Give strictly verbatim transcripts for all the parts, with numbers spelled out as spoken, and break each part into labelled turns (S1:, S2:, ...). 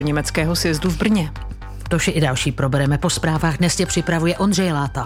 S1: německého sjezdu v Brně.
S2: Tož i další probereme po zprávách. Dnes tě připravuje Ondřej Látal.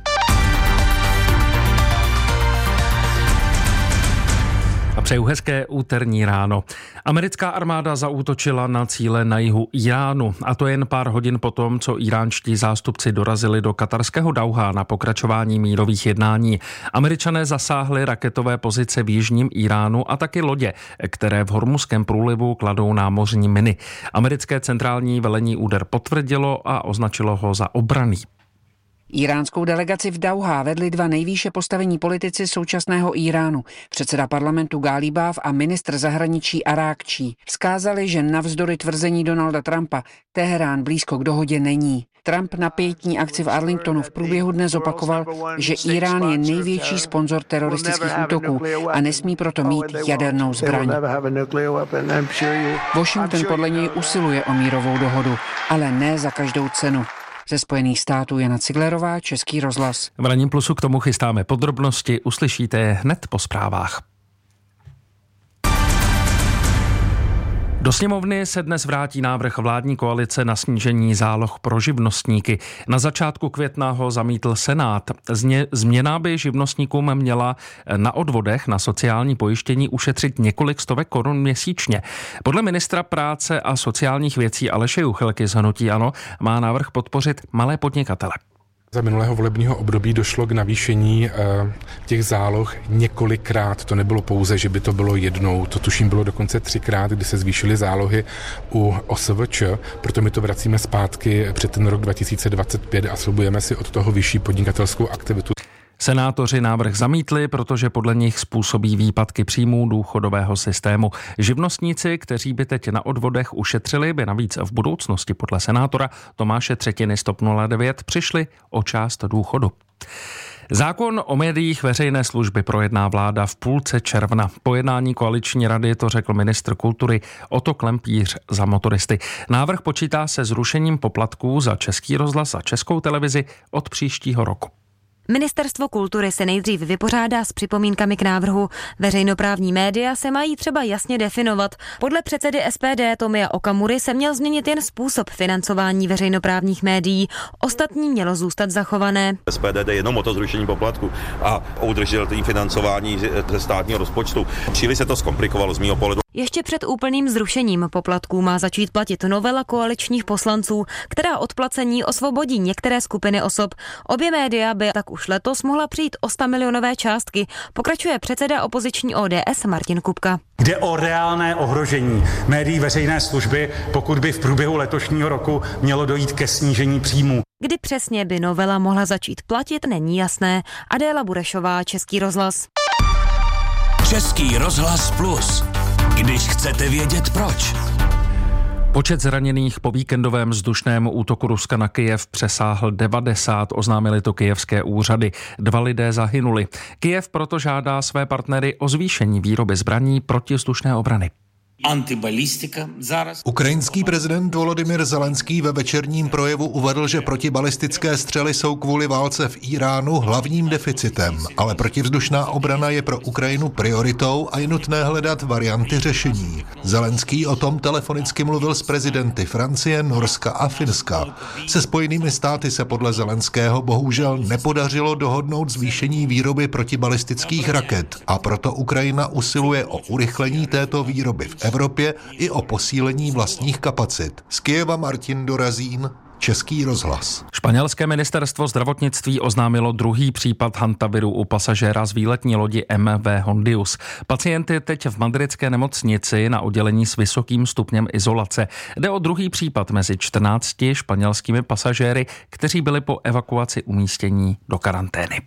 S3: A přeju hezké úterní ráno. Americká armáda zaútočila na cíle na jihu Iránu, a to jen pár hodin potom, co iránští zástupci dorazili do katarského Dauhá na pokračování mírových jednání. Američané zasáhli raketové pozice v jižním Iránu a taky lodě, které v Hormuzském průlivu kladou námořní miny. Americké centrální velení úder potvrdilo a označilo ho za obranný.
S4: Iránskou delegaci v Dauhá vedli dva nejvýše postavení politici současného Iránu, předseda parlamentu Gálibáv a ministr zahraničí Arákčí. Vzkázali, že navzdory tvrzení Donalda Trumpa Teherán blízko k dohodě není. Trump na pietní akci v Arlingtonu v průběhu dne zopakoval, že Irán je největší sponzor teroristických útoků a nesmí proto mít jadernou zbraň. Washington podle něj usiluje o mírovou dohodu, ale ne za každou cenu. Ze Spojených států Jana Ciglerová, Český rozhlas.
S3: V Ranním plusu k tomu chystáme podrobnosti, uslyšíte je hned po zprávách. Do sněmovny se dnes vrátí návrh vládní koalice na snížení záloh pro živnostníky. Na začátku května ho zamítl Senát. Změna by živnostníkům měla na odvodech na sociální pojištění ušetřit několik stovek korun měsíčně. Podle ministra práce a sociálních věcí Aleše Juchelky z hnutí ANO má návrh podpořit malé podnikatele.
S5: Za minulého volebního období došlo k navýšení těch záloh několikrát. To nebylo pouze, že by to bylo jednou, to tuším bylo dokonce třikrát, kdy se zvýšily zálohy u O S V Č, proto my to vracíme zpátky před ten rok dva tisíce dvacet pět a slibujeme si od toho vyšší podnikatelskou aktivitu.
S3: Senátoři návrh zamítli, protože podle nich způsobí výpadky příjmů důchodového systému. Živnostníci, kteří by teď na odvodech ušetřili, by navíc v budoucnosti podle senátora Tomáše Třetiny z TOP nula devět přišli o část důchodu. Zákon o médiích veřejné služby projedná vláda v půlce června. Po jednání koaliční rady to řekl ministr kultury Otto Klempíř za Motoristy. Návrh počítá se zrušením poplatků za Český rozhlas a Českou televizi od příštího roku.
S6: Ministerstvo kultury se nejdřív vypořádá s připomínkami k návrhu. Veřejnoprávní média se mají třeba jasně definovat. Podle předsedy S P D Tomia Okamury se měl změnit jen způsob financování veřejnoprávních médií. Ostatní mělo zůstat zachované.
S7: S P D jde jenom o to zrušení poplatku a udržitelné financování ze státního rozpočtu. Příliš se to zkomplikovalo z mýho pohledu.
S6: Ještě před úplným zrušením poplatků má začít platit novela koaličních poslanců, která od placení osvobodí některé skupiny osob. Obě média by tak už letos mohla přijít o sto milionové částky, pokračuje předseda opoziční O D S Martin Kupka.
S8: Jde o reálné ohrožení médií veřejné služby, pokud by v průběhu letošního roku mělo dojít ke snížení příjmů.
S6: Kdy přesně by novela mohla začít platit, není jasné. Adéla Burešová, Český rozhlas.
S9: Český rozhlas plus. Když chcete vědět proč.
S3: Počet zraněných po víkendovém vzdušném útoku Ruska na Kyjev přesáhl devadesát, oznámili to kyjevské úřady. Dva lidé zahynuli. Kyjev proto žádá své partnery o zvýšení výroby zbraní protivzdušné obrany.
S10: Antibalistika zaraz.
S11: Ukrajinský prezident Volodymyr Zelenský ve večerním projevu uvedl, že protibalistické střely jsou kvůli válce v Iránu hlavním deficitem, ale protivzdušná obrana je pro Ukrajinu prioritou a je nutné hledat varianty řešení. Zelenský o tom telefonicky mluvil s prezidenty Francie, Norska a Finska. Se Spojenými státy se podle Zelenského bohužel nepodařilo dohodnout zvýšení výroby protibalistických raket a proto Ukrajina usiluje o urychlení této výroby v Evropě i o posílení vlastních kapacit. Z Kyjeva Martin Dorazín, Český rozhlas.
S3: Španělské ministerstvo zdravotnictví oznámilo druhý případ hantaviru u pasažéra z výletní lodi M V Hondius. Pacient je teď v madridské nemocnici na oddělení s vysokým stupněm izolace. Jde o druhý případ mezi čtrnácti španělskými pasažéry, kteří byli po evakuaci umístění do karantény.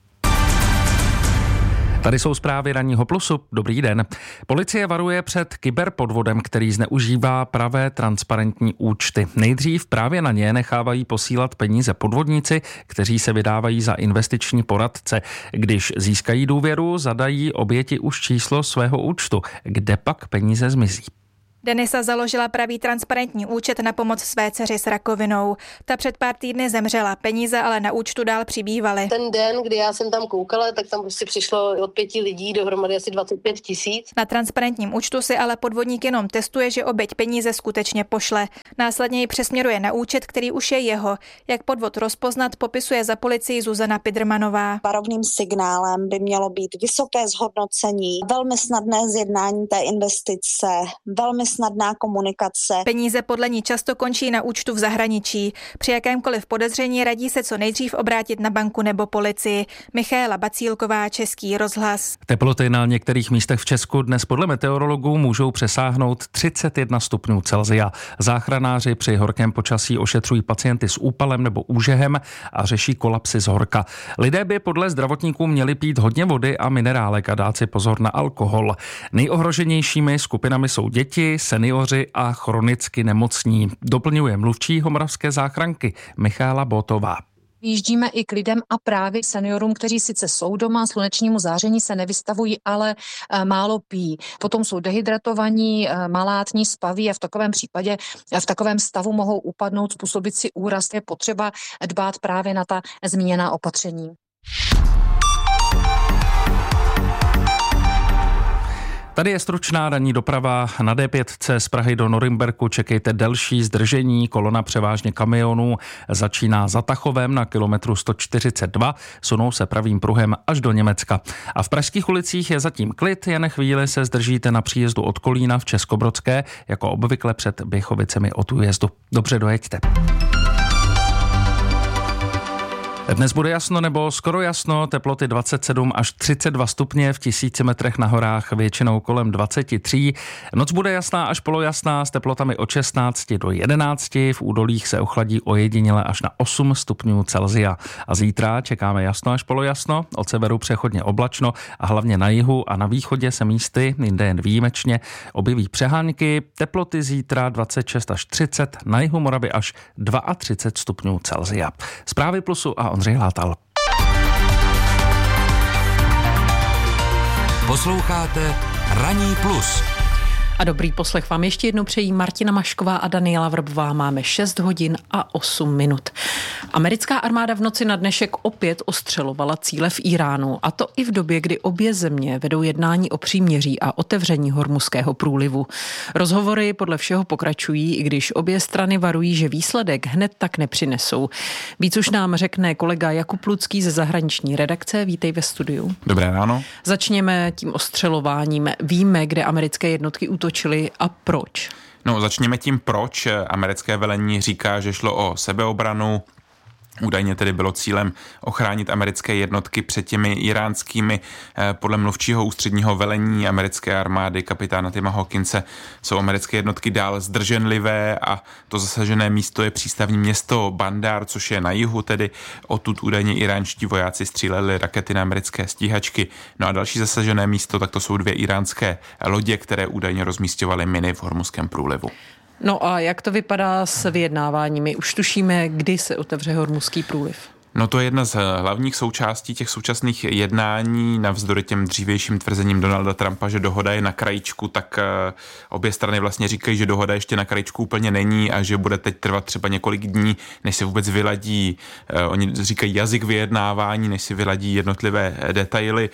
S3: Tady jsou zprávy Ranního plusu. Dobrý den. Policie varuje před kyberpodvodem, který zneužívá pravé transparentní účty. Nejdřív právě na ně nechávají posílat peníze podvodníci, kteří se vydávají za investiční poradce. Když získají důvěru, zadají oběti už číslo svého účtu, kde pak peníze zmizí.
S1: Denisa založila pravý transparentní účet na pomoc své dceři s rakovinou. Ta před pár týdny zemřela, peníze ale na účtu dál přibývaly.
S12: Ten den, kdy já jsem tam koukala, tak tam prostě přišlo od pěti lidí dohromady asi dvacet pět tisíc.
S1: Na transparentním účtu si ale podvodník jenom testuje, že oběť peníze skutečně pošle. Následně ji přesměruje na účet, který už je jeho. Jak podvod rozpoznat, popisuje za policii Zuzana Pidrmanová.
S13: Varovným signálem by mělo být vysoké zhodnocení, velmi snadné zjednání té investice, velmi snadná komunikace.
S1: Peníze podle ní často končí na účtu v zahraničí. Při jakémkoliv podezření radí se co nejdřív obrátit na banku nebo policii. Michaela Bacílková, Český rozhlas.
S3: Teploty na některých místech v Česku dnes podle meteorologů můžou přesáhnout třicet jedna stupňů Celsia. Záchranáři při horkém počasí ošetřují pacienty s úpalem nebo úžehem a řeší kolapsy z horka. Lidé by podle zdravotníků měli pít hodně vody a minerálek a dát si pozor na alkohol. Nejohroženějšími skupinami jsou děti, seniori a chronicky nemocní. Doplňuje mluvčí Moravské záchranky Michála Botová.
S14: Vyjíždíme i k lidem a právě seniorům, kteří sice jsou doma, slunečnímu záření se nevystavují, ale málo pijí. Potom jsou dehydratovaní, malátní, spaví a v takovém případě, v takovém stavu mohou upadnout, způsobit si úraz. Je potřeba dbát právě na ta zmíněná opatření.
S3: Tady je stručná ranní doprava. Na D pět z Prahy do Norimberku čekejte delší zdržení. Kolona převážně kamionů začíná za Tachovem na kilometru sto čtyřicet dva. Sunou se pravým pruhem až do Německa. A v pražských ulicích je zatím klid, jen chvíli se zdržíte na příjezdu od Kolína v Českobrodské, jako obvykle před Běchovicemi od újezdu. Dobře dojeďte. Dnes bude jasno nebo skoro jasno, teploty dvacet sedm až třicet dva stupně, v tisíci metrech na horách většinou kolem dvacet tři. Noc bude jasná až polojasná s teplotami od šestnácti do jedenácti, v údolích se ochladí ojediněle až na osm stupňů Celsia. A zítra čekáme jasno až polojasno, od severu přechodně oblačno a hlavně na jihu a na východě se místy, jinde jen výjimečně, objeví přehánky. Teploty zítra dvacet šest až třicet, na jihu Moravy až třicet dva stupňů Celsia. Zprávy Plusu a Ondřej Látal.
S9: Posloucháte Ranní plus.
S2: A dobrý poslech vám ještě jednou přejí Martina Mašková a Daniela Vrbová. Máme šest hodin a osm minut. Americká armáda v noci na dnešek opět ostřelovala cíle v Iránu, a to i v době, kdy obě země vedou jednání o příměří a otevření Hormuzského průlivu. Rozhovory podle všeho pokračují, i když obě strany varují, že výsledek hned tak nepřinesou. Víc už nám řekne kolega Jakub Lucký ze zahraniční redakce. Vítej ve studiu.
S15: Dobré ráno.
S2: Začněme tím ostřelováním. Víme, kde americké jednotky útočily a proč?
S15: No, začněme tím proč. Americké velení říká, že šlo o sebeobranu. Údajně tedy bylo cílem ochránit americké jednotky před těmi iránskými. Podle mluvčího ústředního velení americké armády kapitána Tima Hawkinse jsou americké jednotky dál zdrženlivé a to zasažené místo je přístavní město Bandar, což je na jihu, tedy odtud údajně iránští vojáci stříleli rakety na americké stíhačky. No a další zasažené místo, tak to jsou dvě iránské lodě, které údajně rozmísťovaly miny v Hormuzském průlivu.
S2: No a jak to vypadá s vyjednáváními? Už tušíme, kdy se otevře Hormuzský průliv.
S15: No to je jedna z hlavních součástí těch současných jednání. Navzdory těm dřívějším tvrzením Donalda Trumpa, že dohoda je na krajíčku, tak obě strany vlastně říkají, že dohoda ještě na krajíčku úplně není a že bude teď trvat třeba několik dní, než se vůbec vyladí, oni říkají jazyk vyjednávání, než si vyladí jednotlivé detaily.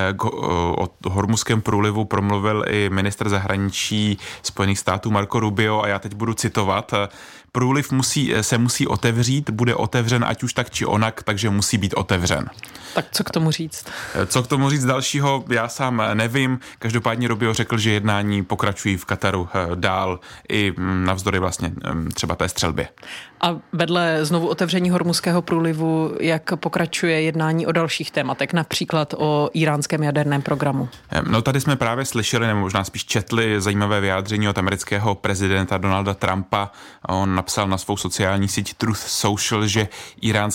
S15: O Hormuzském průlivu promluvil i ministr zahraničí Spojených států Marco Rubio a já teď budu citovat. Průliv musí, se musí otevřít, bude otevřen ať už tak či onak, takže musí být otevřen.
S2: Tak co k tomu říct?
S15: Co k tomu říct dalšího, já sám nevím. Každopádně Rubio řekl, že jednání pokračují v Kataru dál i navzdory vlastně třeba té střelbě.
S2: A vedle znovu otevření Hormuzského průlivu, jak pokračuje jednání o dalších tématech, například o íránském jaderném programu?
S15: No tady jsme právě slyšeli, nebo možná spíš četli zajímavé vyjádření od amerického prezidenta Donalda Trumpa. On napsal na svou sociální síť Truth Social, že iránské zásoby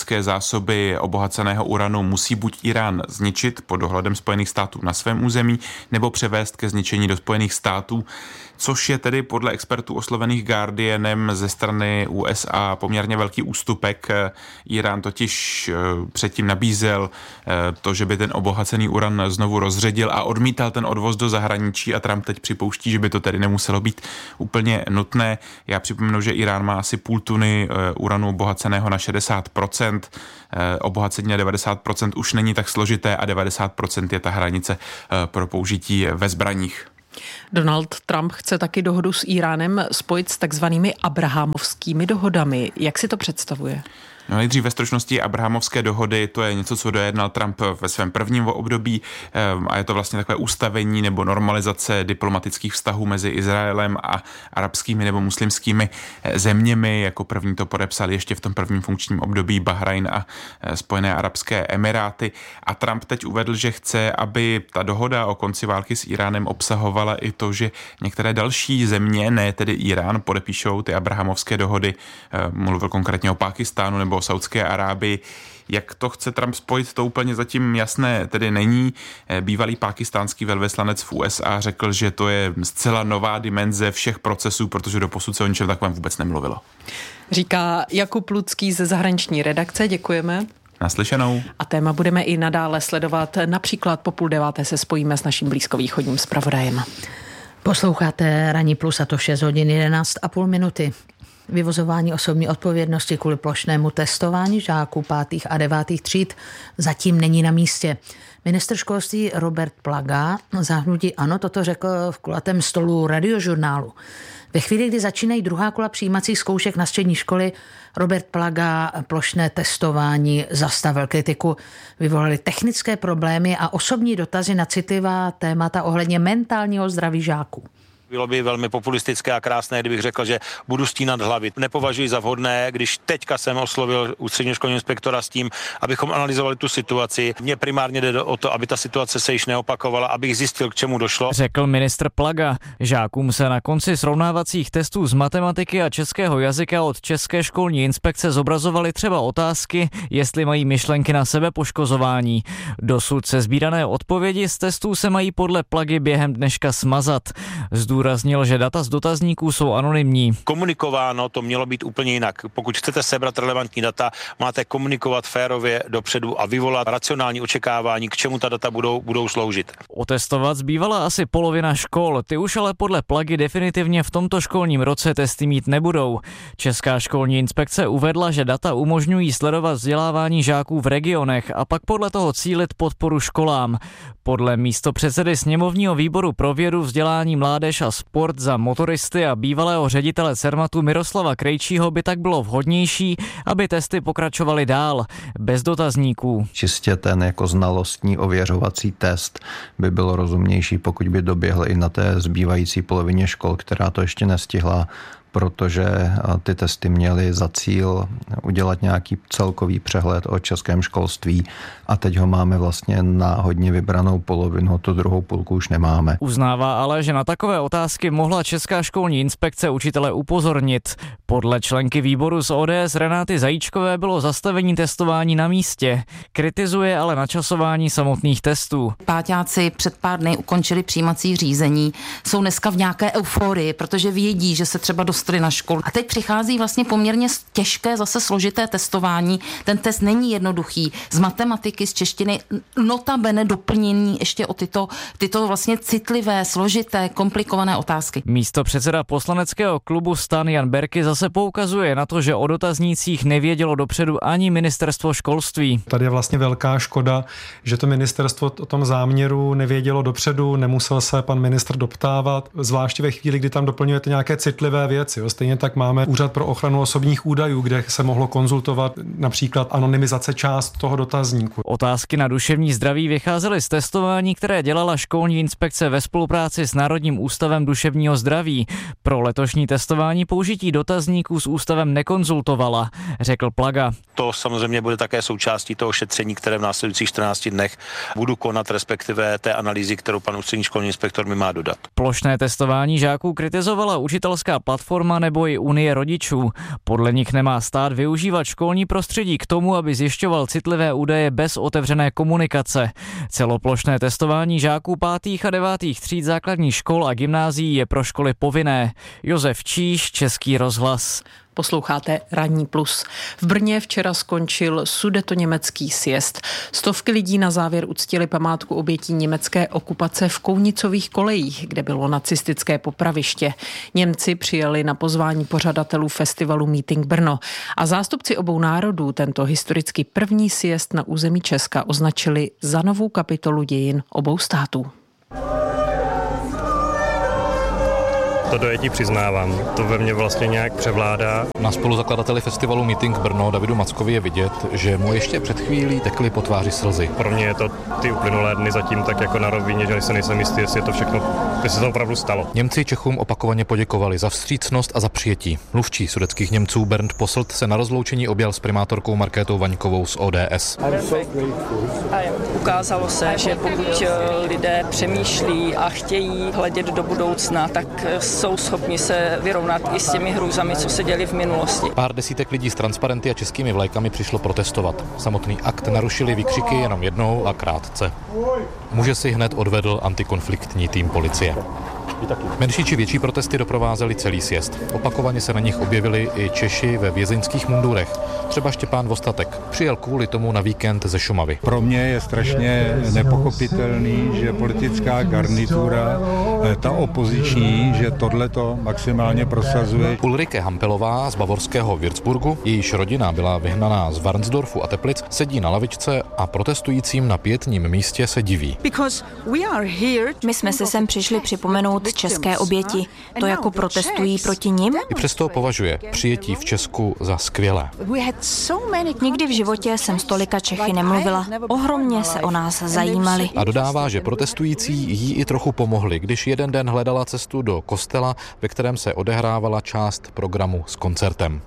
S15: zásoby obohaceného uranu musí buď Irán zničit pod dohledem Spojených států na svém území, nebo převést ke zničení do Spojených států, což je tedy podle expertů oslovených Guardianem ze strany U S A poměrně velký ústupek. Irán totiž předtím nabízel to, že by ten obohacený uran znovu rozředil a odmítal ten odvoz do zahraničí a Trump teď připouští, že by to tedy nemuselo být úplně nutné. Já připomenu, že Irán má asi půl tuny uranu obohaceného na šedesát procent. Obohacení na devadesát procent už není tak složité a devadesát procent je ta hranice pro použití ve zbraních.
S2: Donald Trump chce taky dohodu s Iránem spojit s takzvanými abrahamovskými dohodami. Jak si to představuje?
S15: No nejdřív ve stručnosti abrahamovské dohody, to je něco, co dojednal Trump ve svém prvním období a je to vlastně takové ustavení nebo normalizace diplomatických vztahů mezi Izraelem a arabskými nebo muslimskými zeměmi. Jako první to podepsali ještě v tom prvním funkčním období Bahrajn a Spojené arabské emiráty. A Trump teď uvedl, že chce, aby ta dohoda o konci války s Iránem obsahovala i to, že některé další země, ne tedy Irán, podepíšou ty abrahamovské dohody. Mluvil konkrétně o Pákistánu nebo o Saudské Arábii. Jak to chce Trump spojit, to úplně zatím jasné tedy není. Bývalý pákistánský velvyslanec v U S A řekl, že to je zcela nová dimenze všech procesů, protože doposud se o ničem takovém vůbec nemluvilo.
S2: Říká Jakub Lucký ze zahraniční redakce. Děkujeme.
S15: Naslyšenou.
S2: A téma budeme i nadále sledovat. Například po půl deváté se spojíme s naším blízkovýchodním zpravodajem.
S16: Posloucháte Ranní plus a to šest hodin jedenáct a půl minuty. Vyvozování osobní odpovědnosti kvůli plošnému testování žáků pátých a devátých tříd zatím není na místě. Ministr školství Robert Plaga za hnutí ANO toto řekl v kulatém stolu Radiožurnálu. Ve chvíli, kdy začínají druhá kola přijímacích zkoušek na střední školy, Robert Plaga plošné testování zastavil. Kritiku vyvolaly technické problémy a osobní dotazy na citlivá témata ohledně mentálního zdraví žáků.
S17: Bylo by velmi populistické a krásné, kdybych řekl, že budu stínat hlavy. Nepovažuji za vhodné, když teďka jsem oslovil ústředního školního inspektora s tím, abychom analyzovali tu situaci. Mně primárně jde o to, aby ta situace se již neopakovala, abych zjistil, k čemu došlo.
S18: Řekl ministr Plaga. Žákům se na konci srovnávacích testů z matematiky a českého jazyka od České školní inspekce zobrazovaly třeba otázky, jestli mají myšlenky na sebepoškozování. Dosud se sbírané odpovědi z testů se mají podle Plagy během dneška smazat. Zdůraznil, že data z dotazníků jsou anonymní.
S17: Komunikováno to mělo být úplně jinak. Pokud chcete sebrat relevantní data, máte komunikovat férově dopředu a vyvolat racionální očekávání, k čemu ta data budou, budou sloužit.
S18: Otestovat zbývala asi polovina škol, ty už ale podle Plagy definitivně v tomto školním roce testy mít nebudou. Česká školní inspekce uvedla, že data umožňují sledovat vzdělávání žáků v regionech a pak podle toho cílit podporu školám. Podle místopředsedy sněmovního výboru pro vědu, vzdělání, mládež a sport za motoristy a bývalého ředitele Cermatu Miroslava Krejčího by tak bylo vhodnější, aby testy pokračovaly dál, bez dotazníků.
S19: Čistě ten jako znalostní ověřovací test by bylo rozumnější, pokud by doběhl i na té zbývající polovině škol, která to ještě nestihla, protože ty testy měly za cíl udělat nějaký celkový přehled o českém školství a teď ho máme vlastně na hodně vybranou polovinu, tu druhou půlku už nemáme.
S18: Uznává ale, že na takové otázky mohla Česká školní inspekce učitele upozornit. Podle členky výboru z O D S Renáty Zajíčkové bylo zastavení testování na místě. Kritizuje ale načasování samotných testů.
S20: Páťáci před pár dny ukončili přijímací řízení, jsou dneska v nějaké euforii, protože vědí, že se třeba dostali na školu. A teď přichází vlastně poměrně těžké, zase složité testování. Ten test není jednoduchý. Z matematiky, z češtiny, notabene doplnění ještě o tyto, tyto vlastně citlivé, složité, komplikované otázky.
S18: Místopředseda poslaneckého klubu STAN Jan Berky zase poukazuje na to, že o dotaznících nevědělo dopředu ani ministerstvo školství.
S21: Tady je vlastně velká škoda, že to ministerstvo o tom záměru nevědělo dopředu, nemusel se pan ministr doptávat, zvláště ve chvíli, kdy tam doplňujete nějaké citlivé věci. Stejně tak máme Úřad pro ochranu osobních údajů, kde se mohlo konzultovat například anonymizace část toho dotazníku.
S18: Otázky na duševní zdraví vycházely z testování, které dělala školní inspekce ve spolupráci s Národním ústavem duševního zdraví. Pro letošní testování použití dotazníků s ústavem nekonzultovala, řekl Plaga.
S17: to samozřejmě bude také součástí toho šetření, které v následujících čtrnácti dnech budu konat, respektive té analýzy, kterou pan ústřední školní inspektor mi má dodat.
S18: Plošné testování žáků kritizovala učitelská platforma nebo i Unie rodičů. Podle nich nemá stát využívat školní prostředí k tomu, aby zjišťoval citlivé údaje bez otevřené komunikace. Celoplošné testování žáků pátých a devátých tříd základních škol a gymnázií je pro školy povinné. Josef Číš, Český rozhlas.
S2: Posloucháte Ranní plus. V Brně včera skončil sudetoněmecký sjezd. Stovky lidí na závěr uctili památku obětí německé okupace v Kounicových kolejích, kde bylo nacistické popraviště. Němci přijeli na pozvání pořadatelů festivalu Meeting Brno a zástupci obou národů tento historicky první sjezd na území Česka označili za novou kapitolu dějin obou států.
S4: To dojetí přiznávám, to ve mně vlastně nějak převládá.
S22: Na spoluzakladateli festivalu Meeting Brno Davidu Mackovi je vidět, že mu ještě před chvílí tekly po tváři slzy.
S4: Pro mě je to ty uplynulé dny zatím tak jako na rovině, že se nejsem jistý, jestli je to všechno, jestli se to opravdu stalo.
S22: Němci Čechům opakovaně poděkovali za vstřícnost a za přijetí. Mluvčí sudetských Němců Bernd Posselt se na rozloučení objal s primátorkou Markétou Vaňkovou z O D S.
S23: Ukázalo se, že pokud lidé přemýšlí a chtějí hledět do budoucna, tak jsou schopni se vyrovnat i s těmi hrůzami, co se děli v minulosti.
S22: Pár desítek lidí s transparenty a českými vlajkami přišlo protestovat. Samotný akt narušili výkřiky jenom jednou a krátce. Muže si hned odvedl antikonfliktní tým policie. Menší či větší protesty doprovázely celý sjezd. Opakovaně se na nich objevili i Češi ve vězeňských mundurech. Třeba Štěpán Vostatek přijel kvůli tomu na víkend ze Šumavy.
S24: Pro mě je strašně nepochopitelný, že politická garnitura, ta opoziční, že tohleto maximálně prosazuje.
S22: Ulrike Hampelová z bavorského Würzburgu, jejíž rodina byla vyhnaná z Varnsdorfu a Teplic, sedí na lavičce a protestujícím na pietním místě se diví.
S25: My jsme se sem přišli připomenout české oběti. To jako protestují proti nim?
S22: I přesto považuje přijetí v Česku za skvělé.
S25: Nikdy v životě jsem s tolika Čechy nemluvila. Ohromně se o nás zajímali.
S22: A dodává, že protestující jí i trochu pomohli, když jeden den hledala cestu do kostela, ve kterém se odehrávala část programu s koncertem.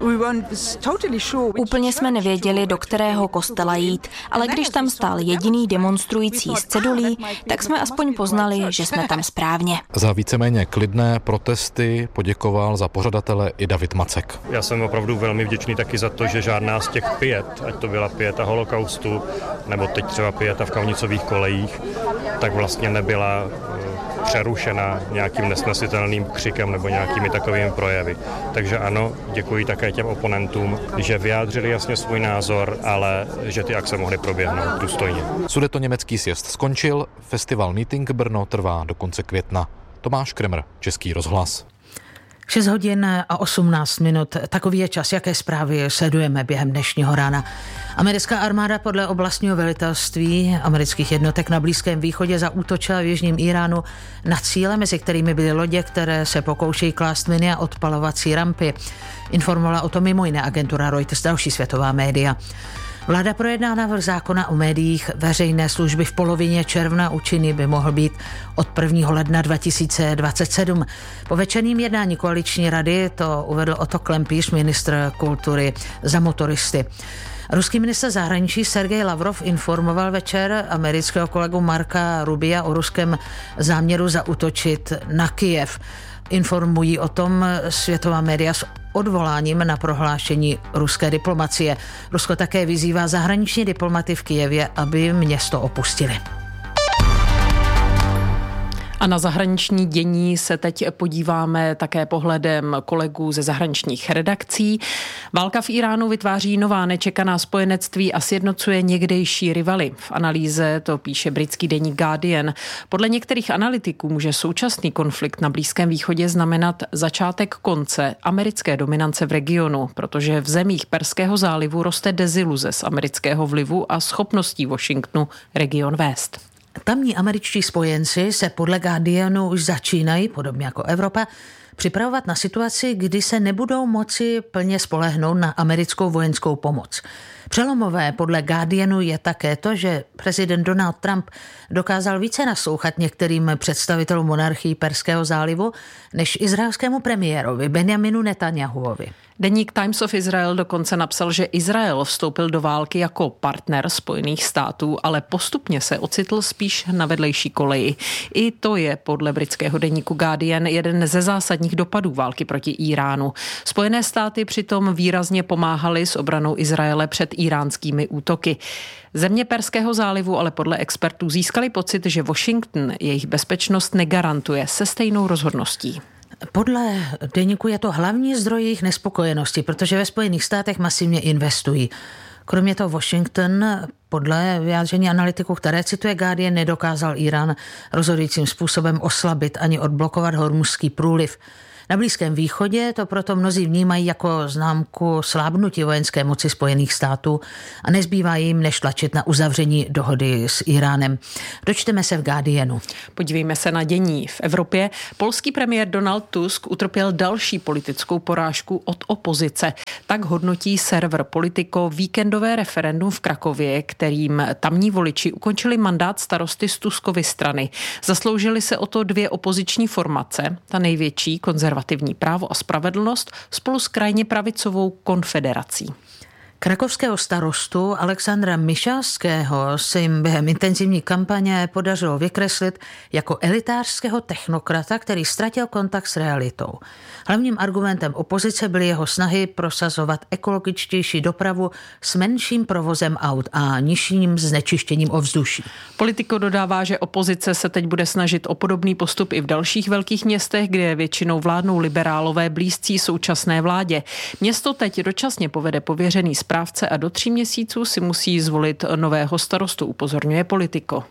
S25: Úplně jsme nevěděli, do kterého kostela jít, ale když tam stál jediný demonstrující z cedulí, tak jsme aspoň poznali, že jsme tam správně.
S22: Za víceméně klidné protesty poděkoval za pořadatele i David Macek.
S4: Já jsem opravdu velmi vděčný taky za to, že žádná z těch piet, ať to byla pieta holokaustu, nebo teď třeba pieta v Kounicových kolejích, tak vlastně nebyla přerušena nějakým nesnesitelným křikem nebo nějakými takovými projevy. Takže ano, děkuji také těm oponentům, že vyjádřili jasně svůj názor, ale že ty akce mohly proběhnout důstojně.
S22: Sudetoněmecký sjezd skončil, festival Meeting Brno trvá do konce května. Tomáš Kremr, Český rozhlas.
S16: šest hodin a osmnáct minut. Takový je čas, jaké zprávy sledujeme během dnešního rána. Americká armáda podle oblastního velitelství amerických jednotek na Blízkém východě zaútočila v jižním Iránu na cíle, mezi kterými byly lodě, které se pokoušejí klást miny a odpalovací rampy. Informovala o tom mimo jiné agentura Reuters, další světová média. Vláda projedná návrh zákona o médiích veřejné služby v polovině června, účinný by mohl být od prvního ledna dva tisíce dvacet sedm. Po večerním jednání koaliční rady to uvedl Otto Klempíš, ministr kultury za motoristy. Ruský ministr zahraničí Sergej Lavrov informoval večer amerického kolegu Marka Rubia o ruském záměru zaútočit na Kyjev. Informují o tom světová média s odvoláním na prohlášení ruské diplomacie. Rusko také vyzývá zahraniční diplomaty v Kyjevě, aby město opustili.
S2: A na zahraniční dění se teď podíváme také pohledem kolegů ze zahraničních redakcí. Válka v Iránu vytváří nová nečekaná spojenectví a sjednocuje někdejší rivaly. V analýze to píše britský deník Guardian. Podle některých analytiků může současný konflikt na Blízkém východě znamenat začátek konce americké dominance v regionu, protože v zemích Perského zálivu roste deziluze z amerického vlivu a schopností Washingtonu region vést.
S16: Tamní američtí spojenci se podle Guardianu už začínají, podobně jako Evropa, připravovat na situaci, kdy se nebudou moci plně spolehnout na americkou vojenskou pomoc. Přelomové podle Guardianu je také to, že prezident Donald Trump dokázal více naslouchat některým představitelům monarchii Perského zálivu než izraelskému premiérovi Benjaminu Netanjahuovi.
S2: Deník Times of Israel dokonce napsal, že Izrael vstoupil do války jako partner Spojených států, ale postupně se ocitl spíš na vedlejší koleji. I to je podle britského deníku Guardian jeden ze zásadních dopadů války proti Iránu. Spojené státy přitom výrazně pomáhaly s obranou Izraele před iránskými útoky. Země Perského zálivu ale podle expertů získali pocit, že Washington jejich bezpečnost negarantuje se stejnou rozhodností.
S16: Podle deníku je to hlavní zdroj jejich nespokojenosti, protože ve Spojených státech masivně investují. Kromě toho Washington podle vyjádření analytiků, které cituje Guardian, nedokázal Irán rozhodujícím způsobem oslabit ani odblokovat Hormuzský průliv. Na Blízkém východě to proto mnozí vnímají jako známku slábnutí vojenské moci Spojených států a nezbývá jim než tlačit na uzavření dohody s Iránem. Dočteme se v Guardianu.
S2: Podívejme se na dění v Evropě. Polský premiér Donald Tusk utrpěl další politickou porážku od opozice. Tak hodnotí server Politico víkendové referendum v Krakově, kterým tamní voliči ukončili mandát starosty z Tuskovy strany. Zasloužili se o to dvě opoziční formace, ta největší konzervativní Právo a spravedlnost spolu s krajně pravicovou Konfederací.
S16: Krakovského starostu Alexandra Mišalského se jim během intenzivní kampaně podařilo vykreslit jako elitářského technokrata, který ztratil kontakt s realitou. Hlavním argumentem opozice byly jeho snahy prosazovat ekologičtější dopravu s menším provozem aut a nižším znečištěním ovzduší.
S2: Politico dodává, že opozice se teď bude snažit o podobný postup i v dalších velkých městech, kde většinou vládnou liberálové blízcí současné vládě. Město teď dočasně povede pověřený správce a do tří měsíců si musí zvolit nového starostu, upozorňuje Politico.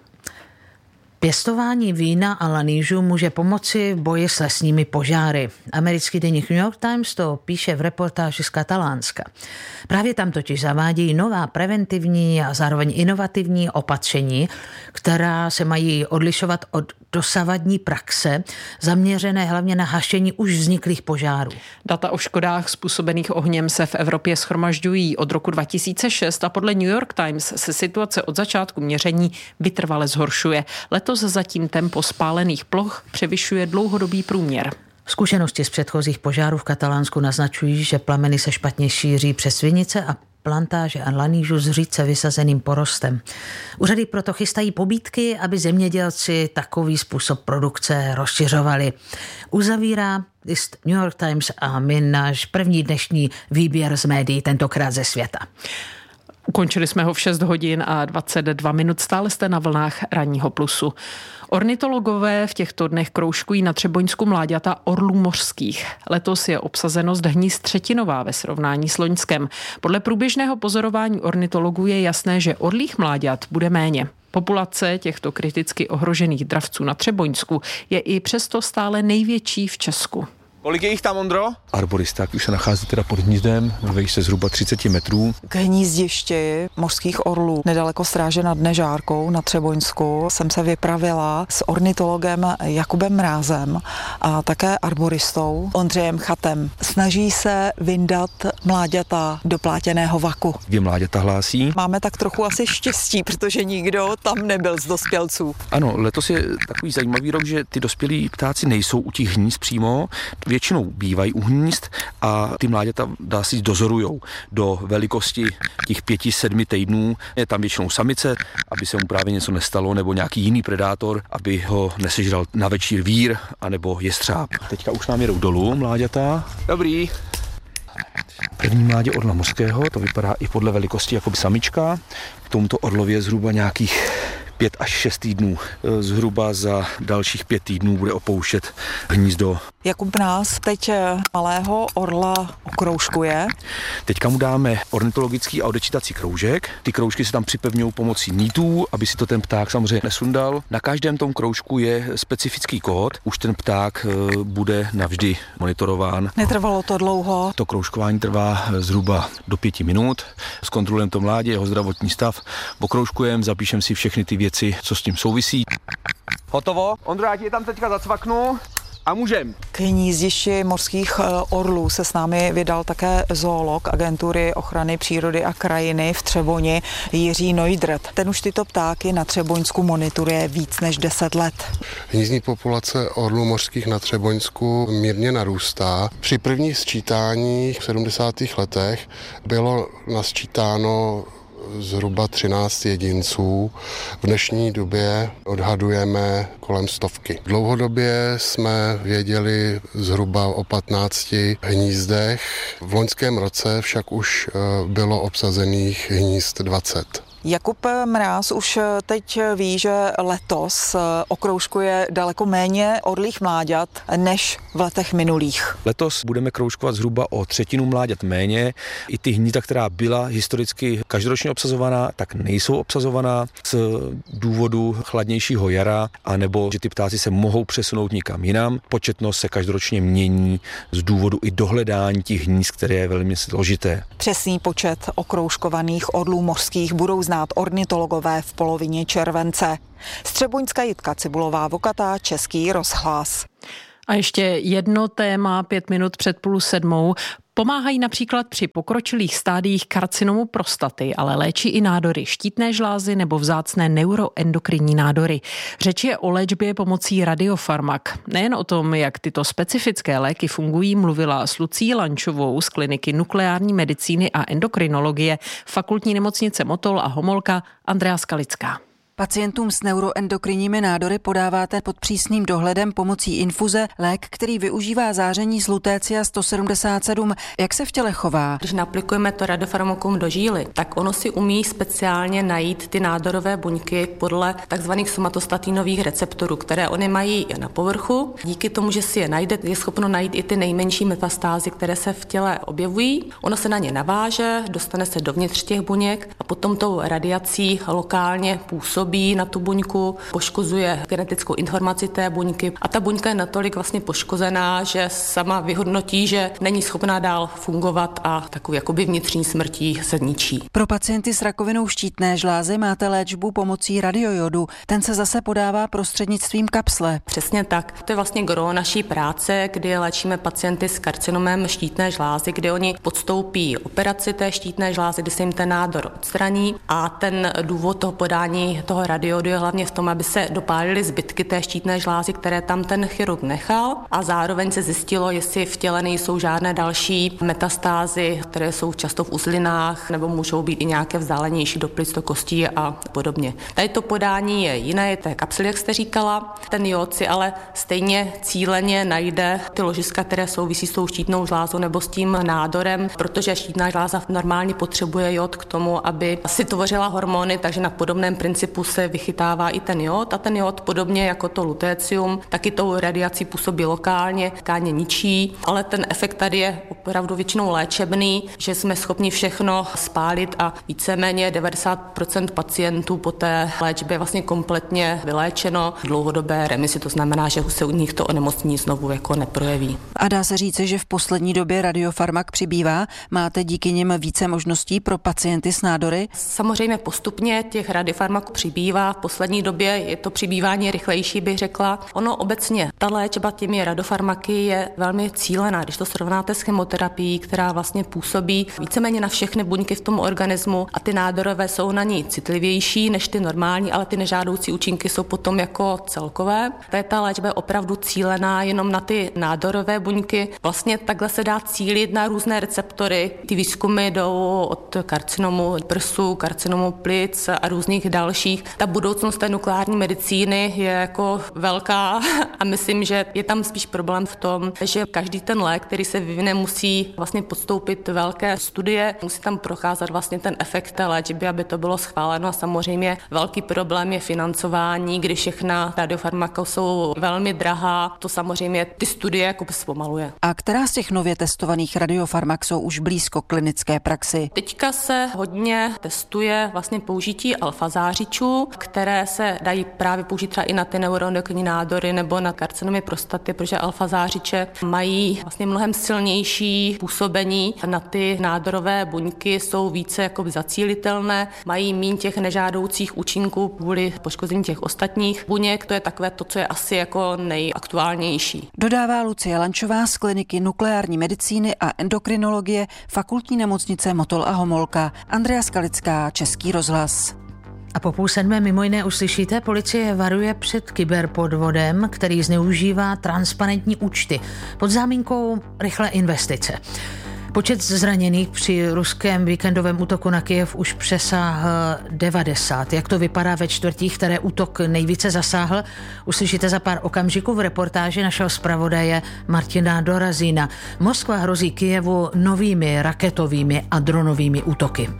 S16: Pěstování vína a lanížů může pomoci v boji s lesními požáry. Americký deník New York Times to píše v reportáži z Katalánska. Právě tam totiž zavádějí nová preventivní a zároveň inovativní opatření, která se mají odlišovat od dosavadní praxe, zaměřené hlavně na hašení už vzniklých požárů.
S2: Data o škodách způsobených ohněm se v Evropě shromažďují od roku dva tisíce šest a podle New York Times se situace od začátku měření vytrvale zhoršuje. Letos zatím tempo spálených ploch převyšuje dlouhodobý průměr.
S16: Zkušenosti z předchozích požárů v Katalánsku naznačují, že plameny se špatně šíří přes vinice a plantáže a lanížu s řídce vysazeným porostem. Úřady proto chystají pobídky, aby zemědělci takový způsob produkce rozšiřovali. Uzavírá list New York Times a my náš první dnešní výběr z médií, tentokrát ze světa.
S2: Ukončili jsme ho v šest hodin a dvacet dva minut. Stále jste na vlnách Ranního plusu. Ornitologové v těchto dnech kroužkují na Třeboňsku mláďata orlů mořských. Letos je obsazenost hnízd třetinová ve srovnání s loňskem. Podle průběžného pozorování ornitologů je jasné, že orlích mláďat bude méně. Populace těchto kriticky ohrožených dravců na Třeboňsku je i přesto stále největší v Česku.
S5: Kolik je jich tam, Ondro?
S6: Arboristák už se nachází teda pod hnízdem, ve výšce zhruba třicet metrů.
S7: K hnízdišti mořských orlů nedaleko Stráže nad Nežárkou na Třeboňsku jsem se vypravila s ornitologem Jakubem Mrázem a také arboristou Ondřejem Chatem. Snaží se vyndat mláďata do plátěného vaku.
S6: Dvě mláďata hlásí.
S7: Máme tak trochu asi štěstí, protože nikdo tam nebyl z dospělců.
S6: Ano, letos je takový zajímavý rok, že ty dospělí ptáci nejsou u těch hnízd přímo. Většinou bývají u hnízd a ty mláďata, dá si, dozorujou do velikosti těch pěti, sedmi týdnů. Je tam většinou samice, aby se mu právě něco nestalo, nebo nějaký jiný predátor, aby ho nesežral na večír vír, anebo jestřáb. Teďka už nám jedou dolů mláďata.
S5: Dobrý.
S6: První mládě orla mořského, to vypadá i podle velikosti jako by samička. K tomuto orlovi je zhruba nějakých pět až šest týdnů. Zhruba za dalších pět týdnů bude opouštět hnízdo.
S7: Jakub nás teď malého orla okroužkuje.
S6: Teďka mu dáme ornitologický a odečítací kroužek. Ty kroužky se tam připevňují pomocí nítů, aby si to ten pták samozřejmě nesundal. Na každém tom kroužku je specifický kód. Už ten pták bude navždy monitorován.
S7: Netrvalo to dlouho.
S6: To kroužkování trvá zhruba do pěti minut. Zkontrolujeme to mládě, jeho zdravotní stav. Okroužkujeme, zapíšeme si všechny ty věci, co s tím souvisí.
S5: Hotovo? Ondro, já ti je tam teďka zacvaknu.
S6: A můžem.
S7: K hnízdišti mořských orlů se s námi vydal také zoolog agentury ochrany přírody a krajiny v Třeboni Jiří Neudrt. Ten už tyto ptáky na Třeboňsku monitoruje víc než deset let.
S5: Hnízdní populace orlů mořských na Třeboňsku mírně narůstá. Při prvních sčítáních v sedmdesátých letech bylo nasčítáno zhruba třináct jedinců. V dnešní době odhadujeme kolem stovky. Dlouhodobě jsme věděli zhruba o patnácti hnízdech. V loňském roce však už bylo obsazených hnízd dvacet.
S7: Jakub Mráz už teď ví, že letos okroužkuje daleko méně orlích mláďat než v letech minulých.
S6: Letos budeme kroužkovat zhruba o třetinu mláďat méně. I ty hnízda, která byla historicky každoročně obsazovaná, tak nejsou obsazovaná z důvodu chladnějšího jara, anebo že ty ptáci se mohou přesunout někam jinam. Početnost se každoročně mění z důvodu i dohledání těch hnízd, které je velmi složité.
S7: Přesný počet okroužkovaných orlů mořských budou znát ornitologové v polovině července. Střeboňská Jitka Cibulová-Vokatá, Český rozhlas.
S2: A ještě jedno téma, pět minut před půl sedmou. Pomáhají například při pokročilých stádiích karcinomu prostaty, ale léčí i nádory štítné žlázy nebo vzácné neuroendokrinní nádory. Řeč je o léčbě pomocí radiofarmak. Nejen o tom, jak tyto specifické léky fungují, mluvila s Lucí Lančovou z kliniky nukleární medicíny a endokrinologie Fakultní nemocnice Motol a Homolka Andrea Skalická.
S8: Pacientům s neuroendokrinními nádory podáváte pod přísným dohledem pomocí infuze lék, který využívá záření z lutécia sto sedmdesát sedm. Jak se v těle chová?
S10: Když naplikujeme to radiofarmakum do žíly, tak ono si umí speciálně najít ty nádorové buňky podle takzvaných somatostatinových receptorů, které oni mají na povrchu. Díky tomu, že si je najde, je schopno najít i ty nejmenší metastázy, které se v těle objevují. Ono se na ně naváže, dostane se dovnitř těch buněk a potom tou radiací lokálně působí na tu buňku, poškozuje genetickou informaci té buňky a ta buňka je natolik vlastně poškozená, že sama vyhodnotí, že není schopná dál fungovat a takovou jakoby vnitřní smrtí se ničí.
S8: Pro pacienty s rakovinou štítné žlázy máte léčbu pomocí radiojodu. Ten se zase podává prostřednictvím kapsle.
S10: Přesně tak. To je vlastně gro naší práce, kdy léčíme pacienty s karcinomem štítné žlázy, kdy oni podstoupí operaci té štítné žlázy, kdy se jim ten nádor odstraní a ten důvod toho podání toho radiodu je hlavně v tom, aby se dopálily zbytky té štítné žlázy, které tam ten chirurg nechal a zároveň se zjistilo, jestli v těle nejsou žádné další metastázy, které jsou často v uzlinách nebo můžou být i nějaké vzdálenější do plic, do kostí a podobně. Tady to podání je jiné, je té kapsly, jak jste říkala. Ten jód si ale stejně cíleně najde ty ložiska, které souvisí s tou štítnou žlázou nebo s tím nádorem, protože štítná žláza normálně potřebuje jód k tomu, aby si tvořila hormony, takže na podobném principu se vychytává i ten jód a ten jód podobně jako to lutécium, taky tou radiací působí lokálně, tkáně ničí, ale ten efekt tady je opravdu většinou léčebný, že jsme schopni všechno spálit a víceméně devadesát procent pacientů po té léčbě vlastně kompletně vyléčeno v dlouhodobé remisi, to znamená, že se u nich to onemocnění znovu jako neprojeví.
S8: A dá se říci, že v poslední době radiofarmak přibývá? Máte díky nim více možností pro pacienty s nádory?
S10: Samozřejmě postupně těch radiofarmaků přibývá. V poslední době je to přibývání rychlejší, bych řekla. Ono obecně, ta léčba těmi radiofarmaky je velmi cílená. Když to srovnáte s chemoterapií, která vlastně působí víceméně na všechny buňky v tom organismu a ty nádorové jsou na ní citlivější než ty normální, ale ty nežádoucí účinky jsou potom jako celkové. Tady ta léčba je opravdu cílená jenom na ty nádorové buňky. Vlastně takhle se dá cílit na různé receptory. Ty výzkumy jdou od karcinomu prsu, karcinomu plic a různých dalších. Ta budoucnost té nukleární medicíny je jako velká a myslím, že je tam spíš problém v tom, že každý ten lék, který se vyvine, musí vlastně podstoupit velké studie, musí tam procházet vlastně ten efekt té léčby, aby to bylo schváleno a samozřejmě velký problém je financování, kdy všechna radiofarmaka jsou velmi drahá, to samozřejmě ty studie jako zpomaluje.
S8: A která z těch nově testovaných radiofarmak jsou už blízko klinické praxi?
S10: Teďka se hodně testuje vlastně použití alfa zářičů, infuzů, které se dají právě použít třeba i na ty neuroendokrinní nádory nebo na karcinomy prostaty, protože alfa-zářiče mají vlastně mnohem silnější působení na ty nádorové buňky, jsou více jako zacílitelné, mají míň těch nežádoucích účinků kvůli poškození těch ostatních buněk. To je takové to, co je asi jako nejaktuálnější.
S8: Dodává Lucie Lančová z kliniky nukleární medicíny a endokrinologie Fakultní nemocnice Motol a Homolka. Andrea Skalická, Český rozhlas.
S16: A po půl sedmé mimo jiné uslyšíte, policie varuje před kyberpodvodem, který zneužívá transparentní účty pod záminkou rychlé investice. Počet zraněných při ruském víkendovém útoku na Kyjev už přesáhl devadesát. Jak to vypadá ve čtvrtích, které útok nejvíce zasáhl, uslyšíte za pár okamžiků v reportáži našeho zpravodaje Martina Dorazína. Moskva hrozí Kyjevu novými raketovými a dronovými útoky.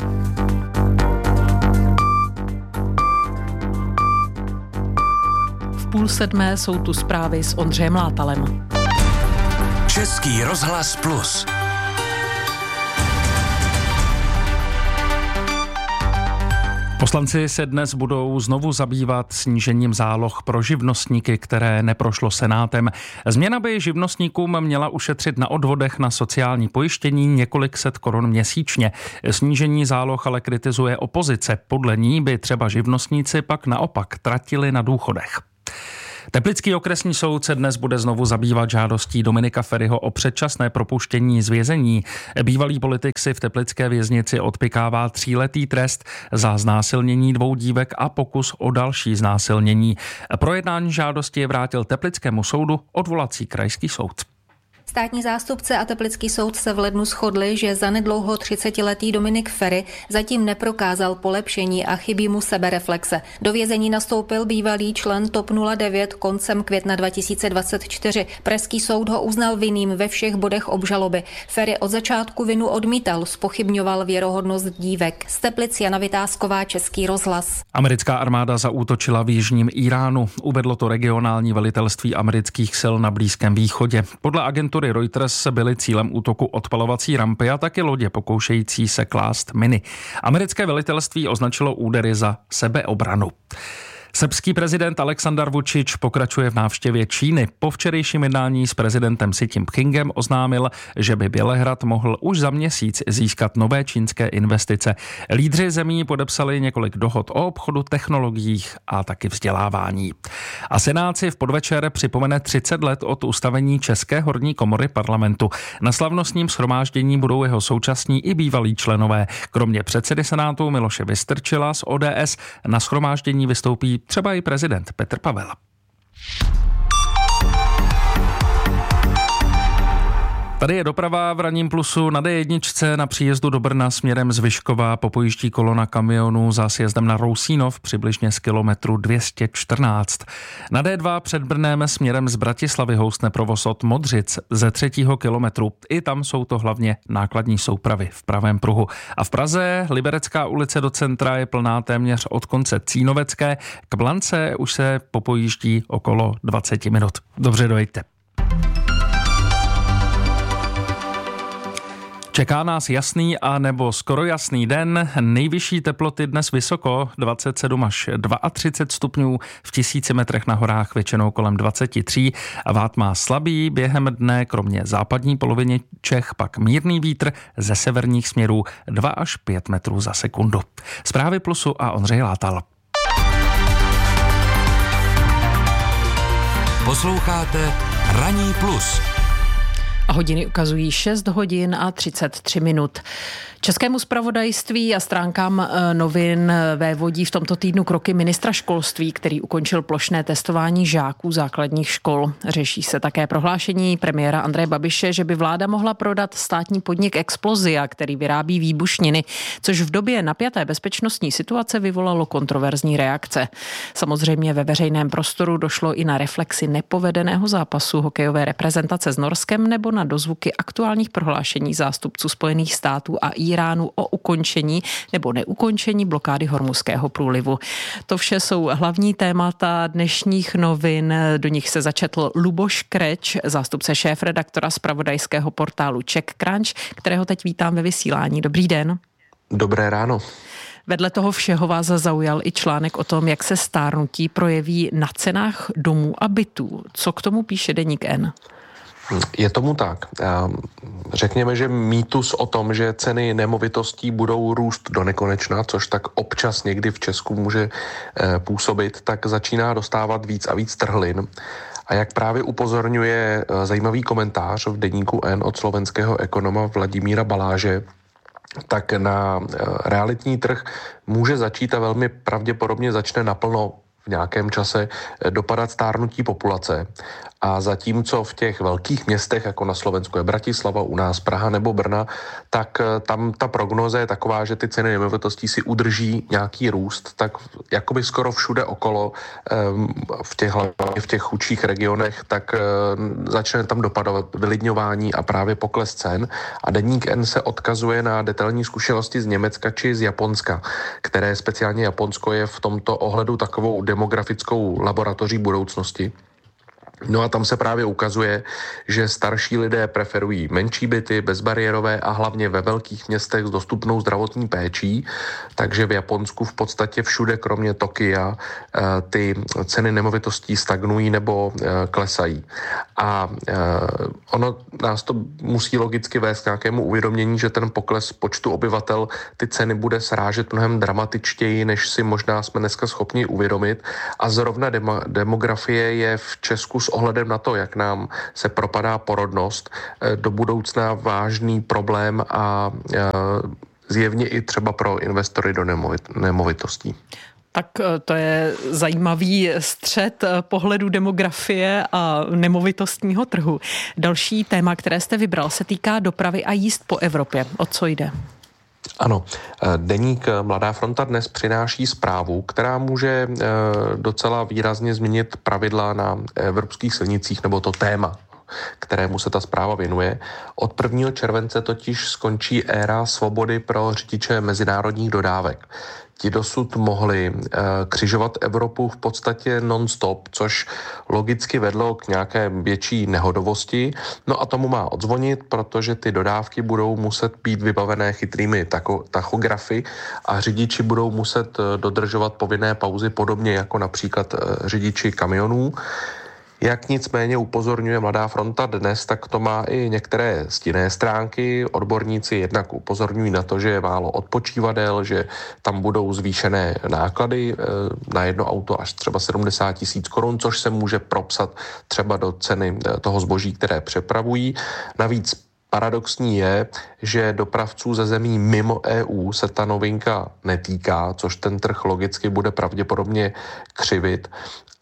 S2: V půl sedmé jsou tu zprávy s Ondřejem Látalem.
S9: Český rozhlas Plus.
S3: Poslanci se dnes budou znovu zabývat snížením záloh pro živnostníky, které neprošlo Senátem. Změna by živnostníkům měla ušetřit na odvodech na sociální pojištění několik set korun měsíčně. Snížení záloh ale kritizuje opozice. Podle ní by třeba živnostníci pak naopak tratili na důchodech. Teplický okresní soud se dnes bude znovu zabývat žádostí Dominika Feriho o předčasné propuštění z vězení. Bývalý politik si v teplické věznici odpykává tříletý trest za znásilnění dvou dívek a pokus o další znásilnění. Projednání žádosti je vrátil teplickému soudu odvolací krajský soud.
S1: Státní zástupce a teplický soud se v lednu shodli, že zanedlouho třicetiletý Dominik Feri zatím neprokázal polepšení a chybí mu sebereflexe. Do vězení nastoupil bývalý člen T O P nula devět koncem května dva tisíce dvacet čtyři. Pražský soud ho uznal vinným ve všech bodech obžaloby. Feri od začátku vinu odmítal, zpochybňoval věrohodnost dívek. Z Teplic Jana Vytázková, Český rozhlas.
S3: Americká armáda zaútočila v jižním Iránu. Uvedlo to regionální velitelství amerických sil na Blízkém východě. Podle agentury Reuters byly cílem útoku odpalovací rampy a taky lodě pokoušející se klást miny. Americké velitelství označilo údery za sebeobranu. Srbský prezident Aleksandar Vučić pokračuje v návštěvě Číny. Po včerejším jednání s prezidentem Xi Jinpingem oznámil, že by Bělehrad mohl už za měsíc získat nové čínské investice. Lídři zemí podepsali několik dohod o obchodu, technologiích a taky vzdělávání. A Senát si v podvečer připomene třicet let od ustavení České horní komory parlamentu. Na slavnostním shromáždění budou jeho současní i bývalí členové. Kromě předsedy Senátu Miloše Vystrčila z O D S na shromáždění vystoupí třeba i prezident Petr Pavel. Tady je doprava v ranním plusu na D jedna na příjezdu do Brna směrem z Vyškova popojíždí kolona kamionů za sjezdem na Rousínov přibližně z kilometru dvě stě čtrnáct. Na D dva před Brnem směrem z Bratislavy houstne provoz od Modřic ze třetího kilometru. I tam jsou to hlavně nákladní soupravy v pravém pruhu. A v Praze Liberecká ulice do centra je plná téměř od konce Cínovecké. K Blance už se popojíždí okolo dvacet minut. Dobře, dojďte. Čeká nás jasný a nebo skoro jasný den, nejvyšší teploty dnes vysoko, dvacet sedm až třicet dva stupňů, v tisíci metrech na horách většinou kolem dvacet tři a vát má slabý, během dne kromě západní poloviny Čech pak mírný vítr ze severních směrů dva až pět metrů za sekundu. Zprávy Plusu a Ondřej Látal.
S9: Posloucháte Ranní plus.
S2: A hodiny ukazují šest hodin a třicet tři minut. Českému zpravodajství a stránkám novin vévodí v tomto týdnu kroky ministra školství, který ukončil plošné testování žáků základních škol. Řeší se také prohlášení premiéra Andreje Babiše, že by vláda mohla prodat státní podnik Explozia, který vyrábí výbušniny, což v době napjaté bezpečnostní situace vyvolalo kontroverzní reakce. Samozřejmě ve veřejném prostoru došlo i na reflexi nepovedeného zápasu hokejové reprezentace s Norskem nebo na dozvuky aktuálních prohlášení zástupců Spojených států a Iránu o ukončení nebo neukončení blokády Hormuzského průlivu. To vše jsou hlavní témata dnešních novin. Do nich se začetl Luboš Kreč, zástupce šéfredaktora zpravodajského portálu Czech Crunch, kterého teď vítám ve vysílání. Dobrý den.
S11: Dobré ráno.
S2: Vedle toho všeho vás zaujal i článek o tom, jak se stárnutí projeví na cenách domů a bytů. Co k tomu píše Deník N?
S11: Je tomu tak. Řekněme, že mýtus o tom, že ceny nemovitostí budou růst do nekonečna, což tak občas někdy v Česku může působit, tak začíná dostávat víc a víc trhlin. A jak právě upozorňuje zajímavý komentář v Deníku N od slovenského ekonoma Vladimíra Baláže, tak na realitní trh může začít a velmi pravděpodobně začne naplno v nějakém čase dopadat stárnutí populace. A zatímco v těch velkých městech, jako na Slovensku je Bratislava, u nás Praha nebo Brna, tak tam ta prognóza je taková, že ty ceny nemovitostí si udrží nějaký růst, tak jakoby skoro všude okolo v těch, v těch chudších regionech, tak začne tam dopadat vylidňování a právě pokles cen. A Deník N se odkazuje na detailní zkušenosti z Německa či z Japonska, které speciálně Japonsko je v tomto ohledu takovou demografickou laboratoří budoucnosti. No a tam se právě ukazuje, že starší lidé preferují menší byty, bezbariérové a hlavně ve velkých městech s dostupnou zdravotní péčí, takže v Japonsku v podstatě všude, kromě Tokia, ty ceny nemovitostí stagnují nebo klesají. A ono nás to musí logicky vést k nějakému uvědomění, že ten pokles počtu obyvatel ty ceny bude srážet mnohem dramatičtěji, než si možná jsme dneska schopni uvědomit. A zrovna demo, demografie je v Česku s ohledem na to, jak nám se propadá porodnost, do budoucna vážný problém a zjevně i třeba pro investory do nemovitostí.
S2: Tak to je zajímavý střet pohledu demografie a nemovitostního trhu. Další téma, které jste vybral, se týká dopravy a jízd po Evropě. O co jde?
S11: Ano, deník Mladá fronta dnes přináší zprávu, která může docela výrazně změnit pravidla na evropských silnicích, nebo to téma, kterému se ta zpráva věnuje. Od prvního července totiž skončí éra svobody pro řidiče mezinárodních dodávek. Ti dosud mohli e, křižovat Evropu v podstatě non-stop, což logicky vedlo k nějaké větší nehodovosti. No a tomu má odzvonit, protože ty dodávky budou muset být vybavené chytrými tako, tachografy a řidiči budou muset dodržovat povinné pauzy, podobně jako například e, řidiči kamionů. Jak nicméně upozorňuje Mladá fronta dnes, tak to má i některé stinné stránky. Odborníci jednak upozorňují na to, že je málo odpočívadel, že tam budou zvýšené náklady na jedno auto až třeba sedmdesát tisíc korun, což se může propsat třeba do ceny toho zboží, které přepravují. Navíc paradoxní je, že dopravců ze zemí mimo E U se ta novinka netýká, což ten trh logicky bude pravděpodobně křivit.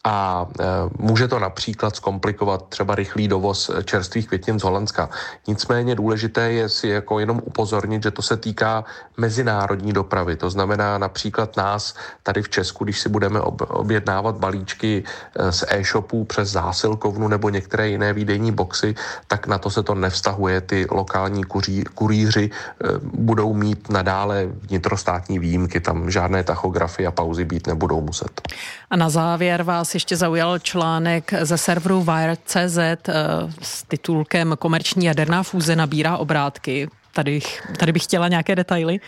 S11: A e, může to například zkomplikovat třeba rychlý dovoz čerstvých květin z Holandska. Nicméně důležité je si jako jenom upozornit, že to se týká mezinárodní dopravy. To znamená například nás tady v Česku, když si budeme ob, objednávat balíčky z e-shopů přes zásilkovnu nebo některé jiné výdejní boxy, tak na to se to nevztahuje. Ty lokální kuří, kurýři e, budou mít nadále vnitrostátní výjimky, tam žádné tachografy a pauzy být nebudou muset.
S2: A na závěr vás ještě zaujal článek ze serveru Wired tečka cé zet s titulkem Komerční jaderná fúze nabírá obrátky. Tady, tady bych chtěla nějaké detaily.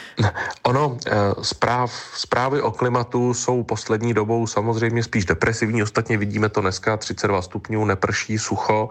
S11: Ono, zpráv, zprávy o klimatu jsou poslední dobou samozřejmě spíš depresivní. Ostatně vidíme to dneska, třicet dva stupňů, neprší, sucho.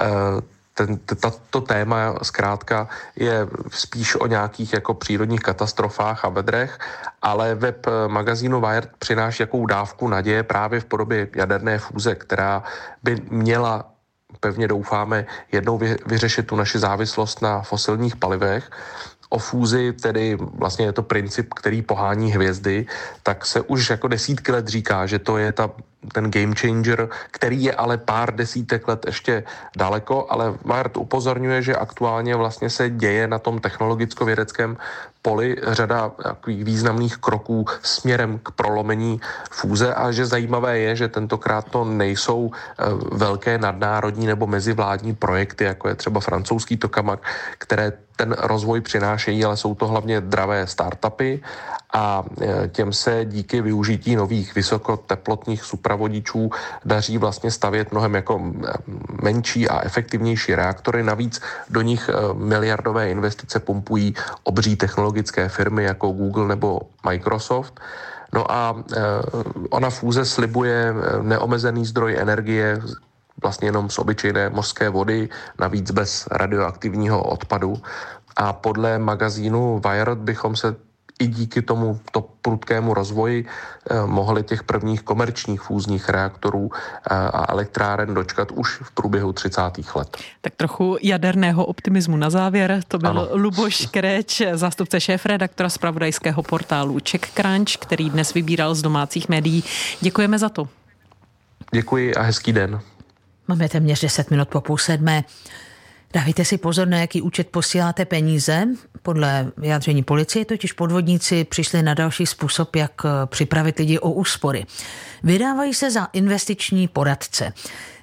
S11: Ten, tato téma zkrátka je spíš o nějakých jako přírodních katastrofách a vedrech, ale web magazínu Wired přináší jakou dávku naděje právě v podobě jaderné fúze, která by měla, pevně doufáme, jednou vyřešit tu naši závislost na fosilních palivech. O fúzi, tedy vlastně je to princip, který pohání hvězdy, tak se už jako desítky let říká, že to je ta, ten game changer, který je ale pár desítek let ještě daleko, ale Wired upozorňuje, že aktuálně vlastně se děje na tom technologicko-vědeckém poli řada takových významných kroků směrem k prolomení fúze a že zajímavé je, že tentokrát to nejsou velké nadnárodní nebo mezivládní projekty, jako je třeba francouzský tokamak, které ten rozvoj přináší přinášejí, ale jsou to hlavně dravé startupy a těm se díky využití nových vysokoteplotních supravodičů daří vlastně stavět mnohem jako menší a efektivnější reaktory. Navíc do nich miliardové investice pumpují obří technologické firmy jako Google nebo Microsoft. No a ona fúze slibuje neomezený zdroj energie vlastně jenom z obyčejné mořské vody, navíc bez radioaktivního odpadu. A podle magazínu Wired bychom se i díky tomu to prudkému rozvoji eh, mohli těch prvních komerčních fúzních reaktorů eh, a elektráren dočkat už v průběhu třicátých let.
S2: Tak trochu jaderného optimismu na závěr. To byl ano. Luboš Kréč, zástupce šéfredaktora zpravodajského portálu Czech Crunch, který dnes vybíral z domácích médií. Děkujeme za to.
S11: Děkuji a hezký den.
S16: Máme téměř deset minut po půl sedmé. Dávejte si pozor, na jaký účet posíláte peníze. Podle vyjádření policie totiž podvodníci přišli na další způsob, jak připravit lidi o úspory. Vydávají se za investiční poradce.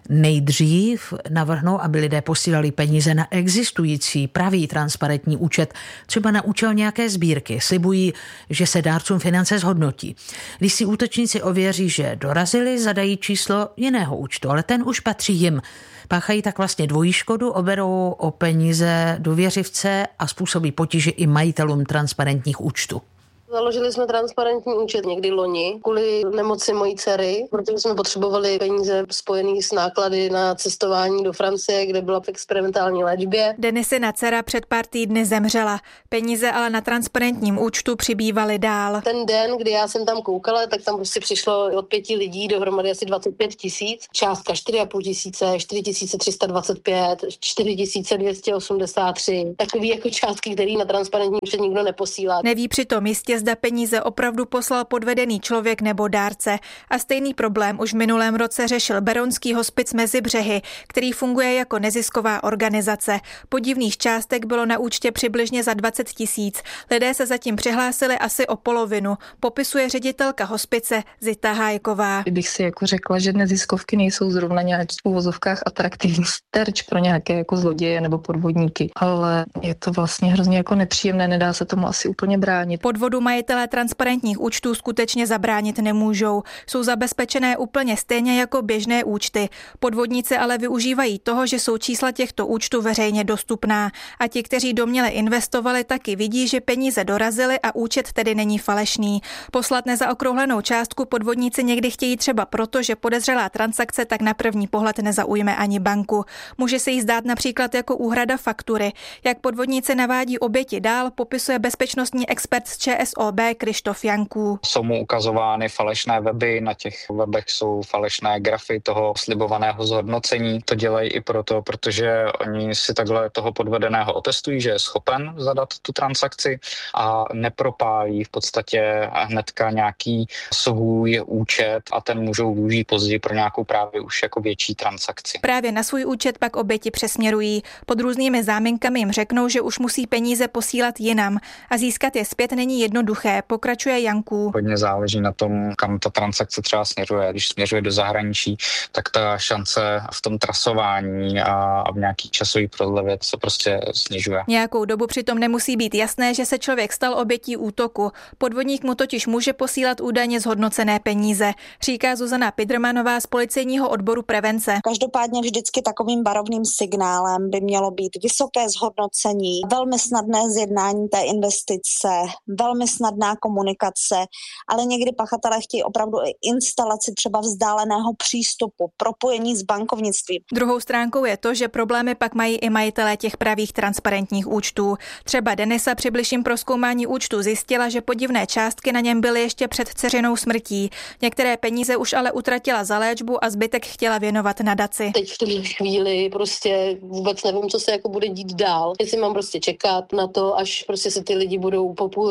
S16: Nejdřív navrhnou, aby lidé posílali peníze na existující pravý transparentní účet, třeba na účel nějaké sbírky. Slibují, že se dárcům finance zhodnotí. Když si útočníci ověří, že dorazili, zadají číslo jiného účtu, ale ten už patří jim. Páchají tak vlastně dvojí škodu, oberou o peníze důvěřivce a způsobí potíže i majitelům transparentních účtů.
S12: Založili jsme transparentní účet někdy loni kvůli nemoci mojí dcery, protože jsme potřebovali peníze spojené s náklady na cestování do Francie, kde byla v experimentální léčbě.
S13: Denisina dcera před pár týdny zemřela. Peníze ale na transparentním účtu přibývaly dál.
S12: Ten den, kdy já jsem tam koukala, tak tam prostě přišlo od pěti lidí dohromady asi dvacet pět tisíc. Částka čtyři a půl tisíce, čtyři tisíce tři sta dvacet pět, čtyři tisíce dvě stě osmdesát tři. Takový jako částky, který na transparentní účet nikdo neposílá.
S13: Neví přitom jistě, zda peníze opravdu poslal podvedený člověk nebo dárce. A stejný problém už v minulém roce řešil Berounský hospic mezi břehy, který funguje jako nezisková organizace. Podivných částek bylo na účtě přibližně za dvacet tisíc. Lidé se zatím přihlásili asi o polovinu, popisuje ředitelka hospice Zita Hájková.
S14: Kdybych si jako řekla, že neziskovky nejsou zrovna nějak v uvozovkách atraktivní terč pro nějaké jako zloděje nebo podvodníky, ale je to vlastně hrozně jako nepříjemné, nedá se tomu asi úplně bránit.
S13: Podvodu majitelé transparentních účtů skutečně zabránit nemůžou. Jsou zabezpečené úplně stejně jako běžné účty. Podvodníci ale využívají toho, že jsou čísla těchto účtů veřejně dostupná. A ti, kteří domněle investovali, taky vidí, že peníze dorazily a účet tedy není falešný. Poslat nezaokrouhlenou částku podvodníci někdy chtějí třeba proto, že podezřelá transakce tak na první pohled nezaujme ani banku. Může se jí zdát například jako úhrada faktury. Jak podvodníci navádí oběti dál, popisuje bezpečnostní expert z ČSOB Krištof Janků.
S15: Jsou mu ukazovány falešné weby, na těch webech jsou falešné grafy toho slibovaného zhodnocení. To dělají i proto, protože oni si takhle toho podvedeného otestují, že je schopen zadat tu transakci a nepropálí v podstatě hnedka nějaký svůj účet a ten můžou využít později pro nějakou právě už jako větší transakci.
S13: Právě na svůj účet pak oběti přesměrují. Pod různými záminkami jim řeknou, že už musí peníze posílat jinam a získat je zpět není jednoduché, pokračuje Janků.
S15: Hodně záleží na tom, kam ta transakce třeba směřuje. Když směřuje do zahraničí, tak ta šance v tom trasování a v nějaký časový prodlevě se prostě snižuje.
S13: Nějakou dobu přitom nemusí být jasné, že se člověk stal obětí útoku. Podvodník mu totiž může posílat údajně zhodnocené peníze, říká Zuzana Pidrmanová z policejního odboru prevence.
S19: Každopádně vždycky takovým varovným signálem by mělo být vysoké zhodnocení, velmi snadné zjednání té investice, velmi snadná komunikace, ale někdy pachatelé chtějí opravdu i instalaci třeba vzdáleného přístupu, propojení s bankovnictvím.
S13: Druhou stránkou je to, že problémy pak mají i majitelé těch pravých transparentních účtů. Třeba Denisa při bližším prozkoumání účtu zjistila, že podivné částky na něm byly ještě před dceřinou smrtí. Některé peníze už ale utratila za léčbu a zbytek chtěla věnovat nadaci.
S12: Teď v této chvíli prostě vůbec nevím, co se jako bude dít dál. Jestli mám prostě čekat na to, až prostě se ty lidi budou po půl roce, po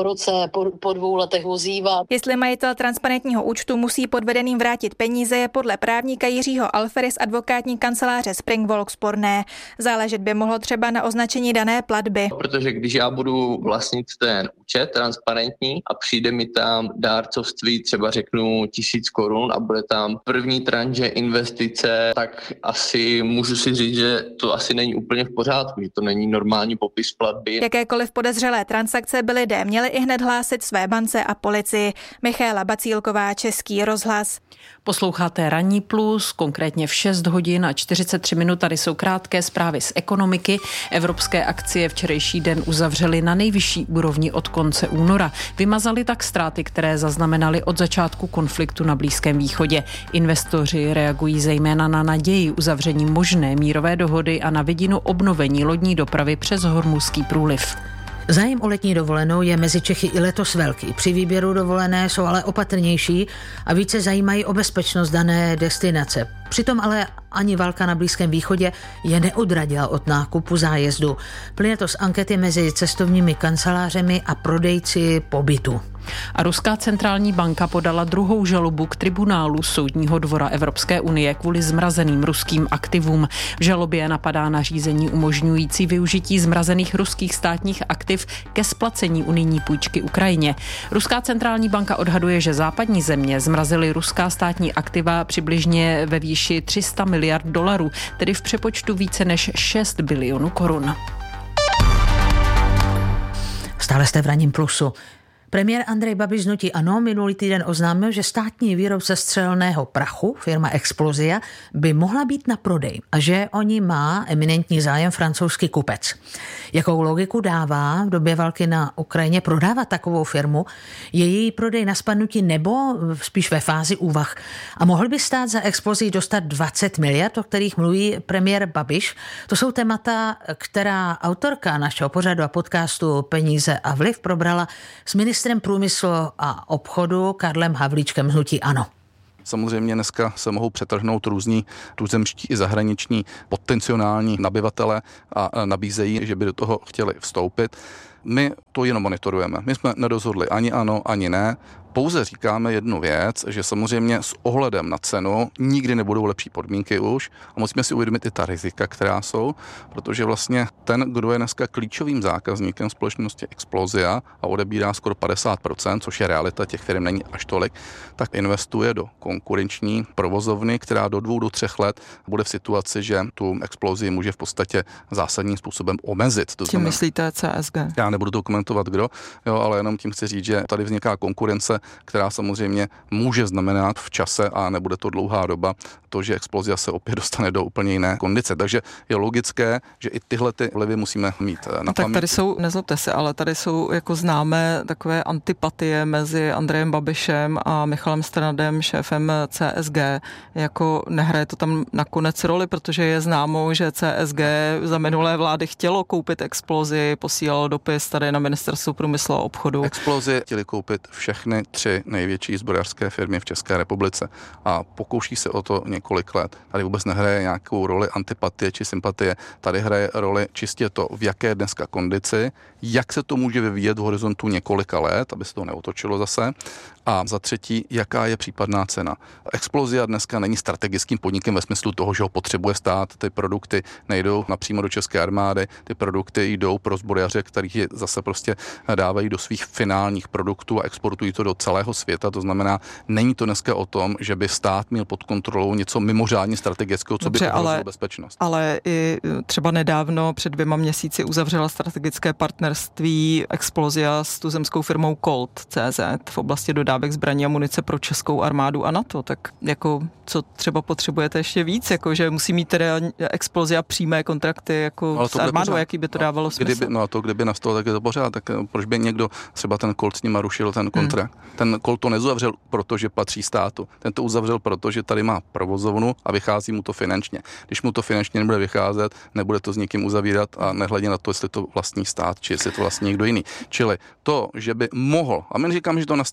S12: roce, po, po dvou letech ozývat.
S13: Jestli majitel transparentního účtu musí podvedeným vrátit peníze, je podle právníka Jiřího Alfery z advokátní kanceláře Springwalk sporné. Záležet by mohlo třeba na označení dané platby.
S17: Protože když já budu vlastnit ten účet transparentní a přijde mi tam dárcovství, třeba řeknu tisíc korun a bude tam první tranže investice, tak asi můžu si říct, že to asi není úplně v pořádku, že to není normální popis platby.
S13: Jakékoliv podezřelé transakce by lidé měli i hned hlásit své bance a policii. Michaela Bacílková, Český rozhlas.
S2: Posloucháte Ranní plus, konkrétně v šest hodin a čtyřicet tři minut. Tady jsou krátké zprávy z ekonomiky. Evropské akcie včerejší den uzavřely na nejvyšší úrovni od konce února. Vymazaly tak ztráty, které zaznamenaly od začátku konfliktu na Blízkém východě. Investoři reagují zejména na naději uzavření možné mírové dohody a na vidinu obnovení lodní dopravy přes Hormuzský průliv.
S16: Zájem o letní dovolenou je mezi Čechy i letos velký. Při výběru dovolené jsou ale opatrnější a více zajímají o bezpečnost dané destinace. Přitom ale ani válka na Blízkém východě je neodradila od nákupu zájezdu. Plyne to z ankety mezi cestovními kancelářemi a prodejci pobytu.
S2: A Ruská centrální banka podala druhou žalobu k tribunálu Soudního dvora Evropské unie kvůli zmrazeným ruským aktivům. V žalobě napadá nařízení umožňující využití zmrazených ruských státních aktiv ke splacení unijní půjčky Ukrajině. Ruská centrální banka odhaduje, že západní země zmrazily ruská státní aktiva přibližně ve výši tři sta miliard dolarů, tedy v přepočtu více než šest bilionů korun.
S16: Stále jste v Ranním plusu. Premiér Andrej Babiš z hnutí ANO minulý týden oznámil, že státní výrobce střelného prachu, firma Explosia, by mohla být na prodej a že o ní má eminentní zájem francouzský kupec. Jakou logiku dává v době války na Ukrajině prodávat takovou firmu? Je její prodej na spadnutí nebo spíš ve fázi úvah? A mohl by stát za Explosii dostat dvacet miliard, o kterých mluví premiér Babiš? To jsou témata, která autorka našeho pořadu a podcastu Peníze a vliv probrala s ministrem průmyslu a obchodu Karlem Havlíčkem z hnutí ANO.
S6: Samozřejmě dneska se mohou přetrhnout různí tuzemští i zahraniční potenciální nabyvatele a nabízejí, že by do toho chtěli vstoupit. My to jenom monitorujeme. My jsme nerozhodli ani ano, ani ne. Pouze říkáme jednu věc, že samozřejmě s ohledem na cenu nikdy nebudou lepší podmínky už a musíme si uvědomit i ta rizika, která jsou, protože vlastně ten, kdo je dneska klíčovým zákazníkem společnosti Explosia a odebírá skoro padesát procent, což je realita, těch firm není až tolik, tak investuje do konkurenční provozovny, která do dvou do třech let bude v situaci, že tu Explosii může v podstatě zásadním způsobem omezit.
S7: To tím znamená, myslíte C S G?
S6: Já nebudu to komentovat kdo, jo, ale jenom tím chci říct, že tady vzniká konkurence, která samozřejmě může znamenat v čase a nebude to dlouhá doba, to, že Explosia se opět dostane do úplně jiné kondice. Takže je logické, že i tyhle ty vlivy musíme mít na paměti.
S7: Tak tady jsou, nezlobte se, ale tady jsou jako známé takové antipatie mezi Andrejem Babišem a Michalem Strnadem, šéfem C S G. Jako nehraje to tam nakonec roli, protože je známo, že C S G za minulé vlády chtělo koupit Explosii, posílalo dopis tady na ministerstvu průmyslu a obchodu.
S6: Explosii chtěli koupit všechny tři největší zbrojařské firmy v České republice a pokouší se o to několik let. Tady vůbec nehraje nějakou roli antipatie či sympatie. Tady hraje roli čistě to, v jaké dneska kondici, jak se to může vyvíjet v horizontu několika let, aby se to neotočilo zase. A za třetí, jaká je případná cena. Explosia dneska není strategickým podnikem ve smyslu toho, že ho potřebuje stát. Ty produkty nejdou napřímo do české armády, ty produkty jdou pro zbrojaře, kterých je zase prostě dávají do svých finálních produktů a exportují to do celého světa. To znamená, není to dneska o tom, že by stát měl pod kontrolou něco mimořádně strategického, co Dobře, by ohrozilo bezpečnost.
S7: Ale i třeba nedávno před dvěma měsíci uzavřela strategické partnerství Explosia s tuzemskou firmou Colt C Z v oblasti dodávek zbraní a munice pro českou armádu a NATO. Tak jako co třeba potřebujete ještě víc, jako že musí mít teda Explosia přímé kontrakty jako s armádou, jaký by to dávalo smysl?
S6: Kdyby, no a to, kdyby nastalo, tak je to pořád, tak proč by někdo třeba ten Colt s nima rušil ten kontrakt? Hmm. Ten Colt to nezavřel, protože patří státu. Ten to uzavřel, protože tady má provozovnu a vychází mu to finančně. Když mu to finančně nebude vycházet, nebude to s někým uzavírat a nehledě na to, jestli to vlastní stát, či jestli to vlastní někdo jiný. Čili to, že by mohl, a my říkám, že to nastane, jenom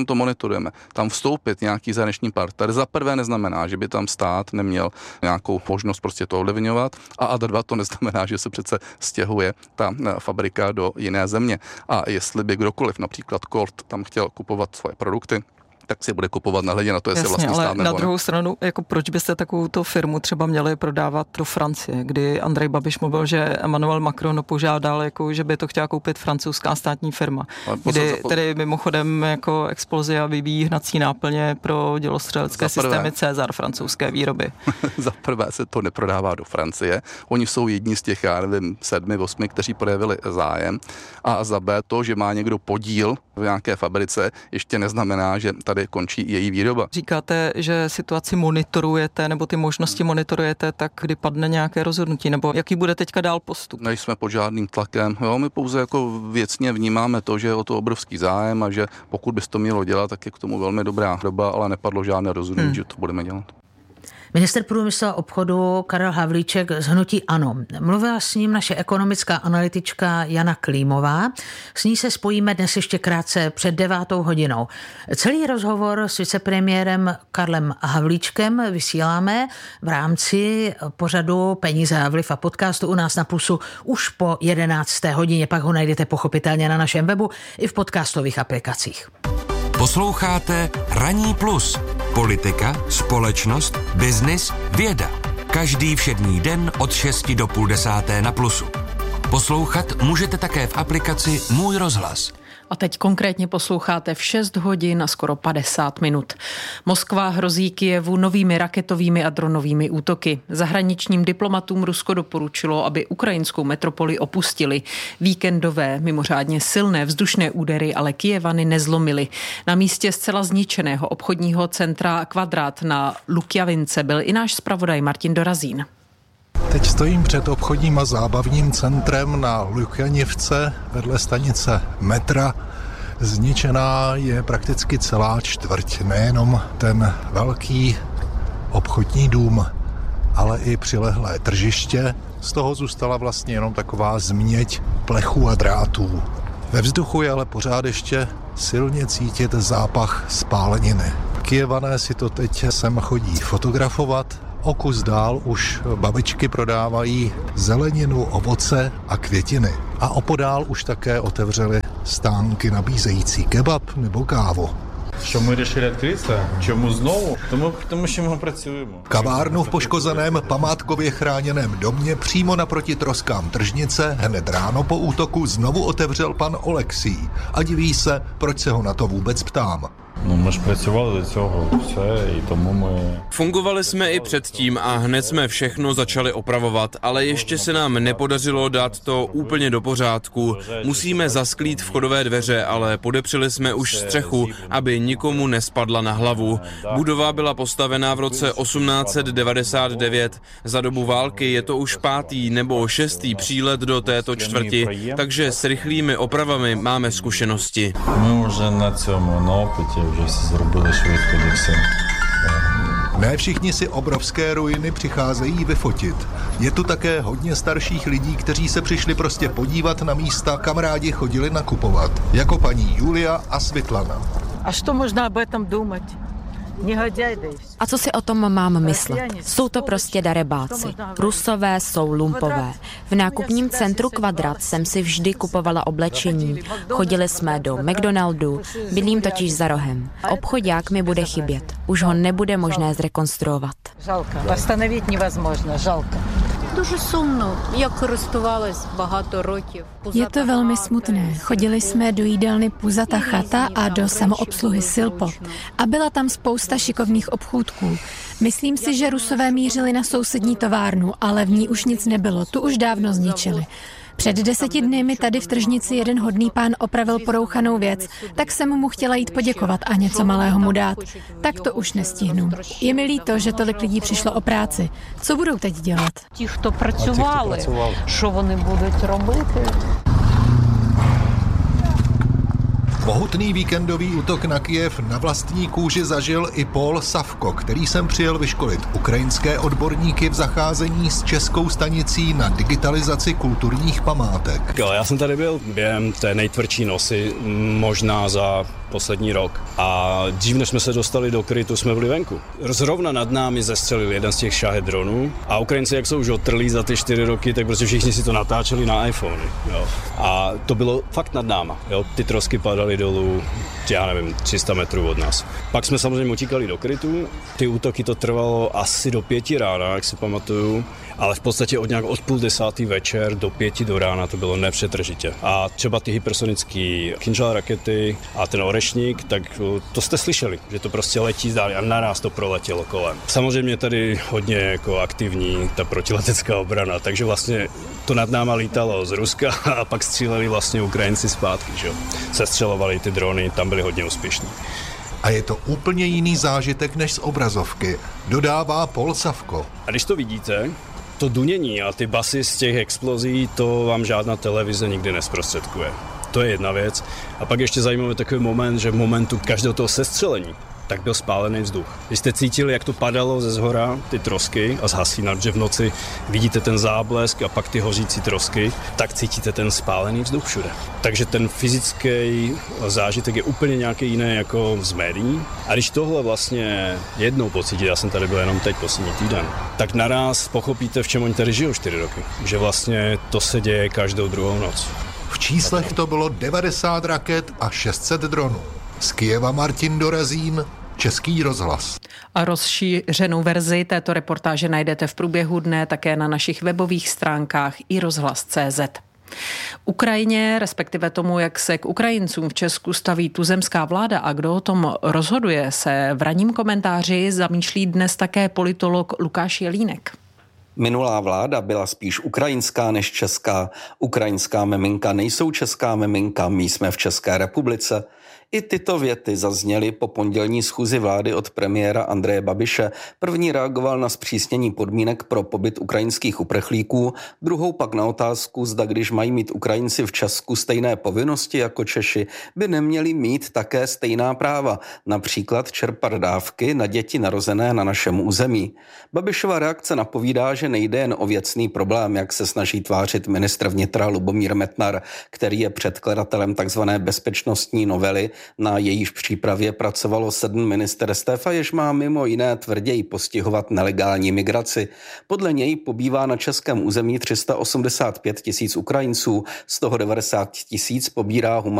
S18: jenom to monitorujeme. Tam vstoupit nějaký zahraniční partner za prvé neznamená, že by tam stát neměl nějakou možnost prostě to ovlivňovat a a dva to neznamená, že se přece stěhuje ta fabrika do jiné země. A jestli by kdokoliv, například Colt, tam chtěl kupovat svoje produkty, tak si bude kupovat nehledě na to, jestli
S20: Jasně,
S18: vlastní stát nebo
S20: na druhou ne. stranu, jako proč byste takovouto firmu třeba měli prodávat do Francie, kdy Andrej Babiš mluvil, že Emmanuel Macron požádal, jako, že by to chtěla koupit francouzská státní firma, kdy tedy mimochodem jako Explosia vyvíjí hnací náplně pro dělostřelecké systémy César francouzské výroby.
S18: Za prvé se to neprodává do Francie, oni jsou jedni z těch, já nevím, sedmi, osmi, kteří projevili zájem, a za B to, že má někdo podíl v nějaké fabrice, ještě neznamená, že tady končí její výroba.
S20: Říkáte, že situaci monitorujete, nebo ty možnosti monitorujete, tak kdy padne nějaké rozhodnutí, nebo jaký bude teďka dál postup?
S18: Nejsme pod žádným tlakem, jo, my pouze jako věcně vnímáme to, že je o to obrovský zájem a že pokud by to mělo dělat, tak je k tomu velmi dobrá doba, ale nepadlo žádné rozhodnutí, hmm. že to budeme dělat.
S16: Ministr průmyslu a obchodu Karel Havlíček z hnutí ANO. Mluvila s ním naše ekonomická analytička Jana Klímová. S ní se spojíme dnes ještě krátce před devátou hodinou. Celý rozhovor s vicepremiérem Karlem Havlíčkem vysíláme v rámci pořadu Peníze a vliv a podcastu u nás na Plusu už po jedenácté hodině. Pak ho najdete pochopitelně na našem webu i v podcastových aplikacích.
S9: Posloucháte Ranní plus. Politika, společnost, biznis, věda. Každý všední den od šesti do půl desáté na Plusu. Poslouchat můžete také v aplikaci Můj rozhlas.
S2: A teď konkrétně posloucháte v šest hodin a skoro padesát minut. Moskva hrozí Kyjevu novými raketovými a dronovými útoky. Zahraničním diplomatům Rusko doporučilo, aby ukrajinskou metropoli opustili. Víkendové, mimořádně silné vzdušné údery ale Kyjevany nezlomily. Na místě zcela zničeného obchodního centra Kvadrát na Lukjavince byl i náš zpravodaj Martin Dorazín.
S21: Teď stojím před obchodním a zábavním centrem na Lukjanivce vedle stanice metra. Zničená je prakticky celá čtvrť, nejenom ten velký obchodní dům, ale i přilehlé tržiště. Z toho zůstala vlastně jenom taková změť plechů a drátů. Ve vzduchu je ale pořád ještě silně cítit zápach spáleniny. Kyjevané si to teď sem chodí fotografovat. O kus dál už babičky prodávají zeleninu, ovoce a květiny. A opodál už také otevřeli stánky nabízející kebab nebo kávu.
S23: Що ми вирішили відкритися? Чому знову? Тому, тому що ми працюємо.
S21: Kavárnu v poškozeném památkově chráněném domě přímo naproti troskám tržnice hned ráno po útoku znovu otevřel pan Oleksij a diví se, proč se ho na to vůbec ptám.
S23: No, my jsme pracovali do toho vše, i tomu my...
S24: Fungovali jsme i předtím a hned jsme všechno začali opravovat, ale ještě se nám nepodařilo dát to úplně do pořádku. Musíme zasklít vchodové dveře, ale podepřeli jsme už střechu, aby nikomu nespadla na hlavu. Budova byla postavená v roce osmnáct set devadesát devět. Za dobu války je to už pátý nebo šestý přílet do této čtvrti, takže s rychlými opravami máme zkušenosti.
S23: My už na tomu na opětě že si zrobili švědko do všem.
S21: Ne všichni si obrovské ruiny přicházejí vyfotit. Je tu také hodně starších lidí, kteří se přišli prostě podívat na místa, kam rádi chodili nakupovat. Jako paní Julia a Světlana.
S26: A co možná o tom думать?
S27: A co si o tom mám myslet? Jsou to prostě darebáci. Rusové jsou lumpové. V nákupním centru Kvadrat jsem si vždy kupovala oblečení. Chodili jsme do McDonaldu, bydlím totiž za rohem. Obchodák mi bude chybět. Už ho nebude možné zrekonstruovat.
S26: Žalko, postanovit невозможно, žalko.
S28: Дуже сумно, jak користувалась багато років.
S29: Je to velmi smutné. Chodili jsme do jídelny Puzata chata a do samoobsluhy Silpo. A byla tam spousta šikovných obchůdků. Myslím si, že Rusové mířili na sousední továrnu, ale v ní už nic nebylo. Tu už dávno zničili. Před deseti dny mi tady v tržnici jeden hodný pán opravil porouchanou věc, tak jsem mu chtěla jít poděkovat a něco malého mu dát. Tak to už nestihnu. Je mi líto, že tolik lidí přišlo o práci. Co budou teď dělat?
S26: Ti, kdo pracovali, co oni budou robit?
S21: Mohutný víkendový útok na Kyjev na vlastní kůži zažil i Paul Savko, který sem přijel vyškolit ukrajinské odborníky v zacházení s českou stanicí na digitalizaci kulturních památek.
S1: Já jsem tady byl během té nejtvrdší nosy, možná za poslední rok. A dřív, než jsme se dostali do krytu, jsme byli venku. Zrovna nad námi zestřelil jeden z těch šahed dronů a Ukrajinci, jak jsou už otrlí za ty čtyři roky, tak prostě všichni si to natáčeli na iPhony. Jo. A to bylo fakt nad náma. Jo. Ty trosky padaly dolů, já nevím, tři sta metrů od nás. Pak jsme samozřejmě utíkali do krytu. Ty útoky to trvalo asi do pěti rána, jak si pamatuju. Ale v podstatě od nějak od půl desátý večer do pěti do rána to bylo nepřetržitě. A třeba ty hypersonické Kinžal rakety a ten orešník, tak to jste slyšeli, že to prostě letí zdále a naraz to proletělo kolem. Samozřejmě tady hodně jako aktivní ta protiletecká obrana, takže vlastně to nad náma lítalo z Ruska a pak stříleli vlastně Ukrajinci zpátky, že jo. Sestřelovali ty drony, tam byli hodně úspěšní.
S21: A je to úplně jiný zážitek než z obrazovky, dodává Paul Savko.
S1: A když to vidíte, to dunění a ty basy z těch explozí, to vám žádná televize nikdy nezprostředkuje. To je jedna věc. A pak ještě zajímavý takový moment, že v momentu každého toho sestřelení tak byl spálený vzduch. Když jste cítili, jak to padalo ze zhora, ty trosky a z hasína, že v noci vidíte ten záblesk a pak ty hořící trosky, tak cítíte ten spálený vzduch všude. Takže ten fyzický zážitek je úplně nějaký jiný jako z médií. A když tohle vlastně jednou pocítíte, já jsem tady byl jenom teď poslední týden, tak naraz pochopíte, v čem oni tady žijou čtyři roky. Že vlastně to se děje každou druhou noc.
S21: V číslech to bylo devadesát raket a šest set dronů. Z Kyjeva Martin Dorazín, Český rozhlas.
S2: A rozšířenou verzi této reportáže najdete v průběhu dne také na našich webových stránkách i rozhlas tečka cé zet. Ukrajině, respektive tomu, jak se k Ukrajincům v Česku staví tuzemská vláda a kdo o tom rozhoduje, se v ranním komentáři zamýšlí dnes také politolog Lukáš Jelínek.
S3: Minulá vláda byla spíš ukrajinská než česká. Ukrajinská miminka nejsou česká miminka, my jsme v České republice. I tyto věty zazněly po pondělní schůzi vlády od premiéra Andreje Babiše. První reagoval na zpřísnění podmínek pro pobyt ukrajinských uprchlíků, druhou pak na otázku, zda když mají mít Ukrajinci v Česku stejné povinnosti jako Češi, by neměli mít také stejná práva, například čerpat dávky na děti narozené na našem území. Babišova reakce napovídá, že nejde jen o věcný problém, jak se snaží tvářit ministr vnitra Lubomír Metnar, který je předkladatelem takzvané bezpečnostní novely. Na jejíž přípravě pracovalo sedm ministerstev a jež má mimo jiné tvrději postihovat nelegální migraci. Podle něj pobývá na českém území tři sta osmdesát pět tisíc Ukrajinců, z toho devadesát tisíc pobírá humanitární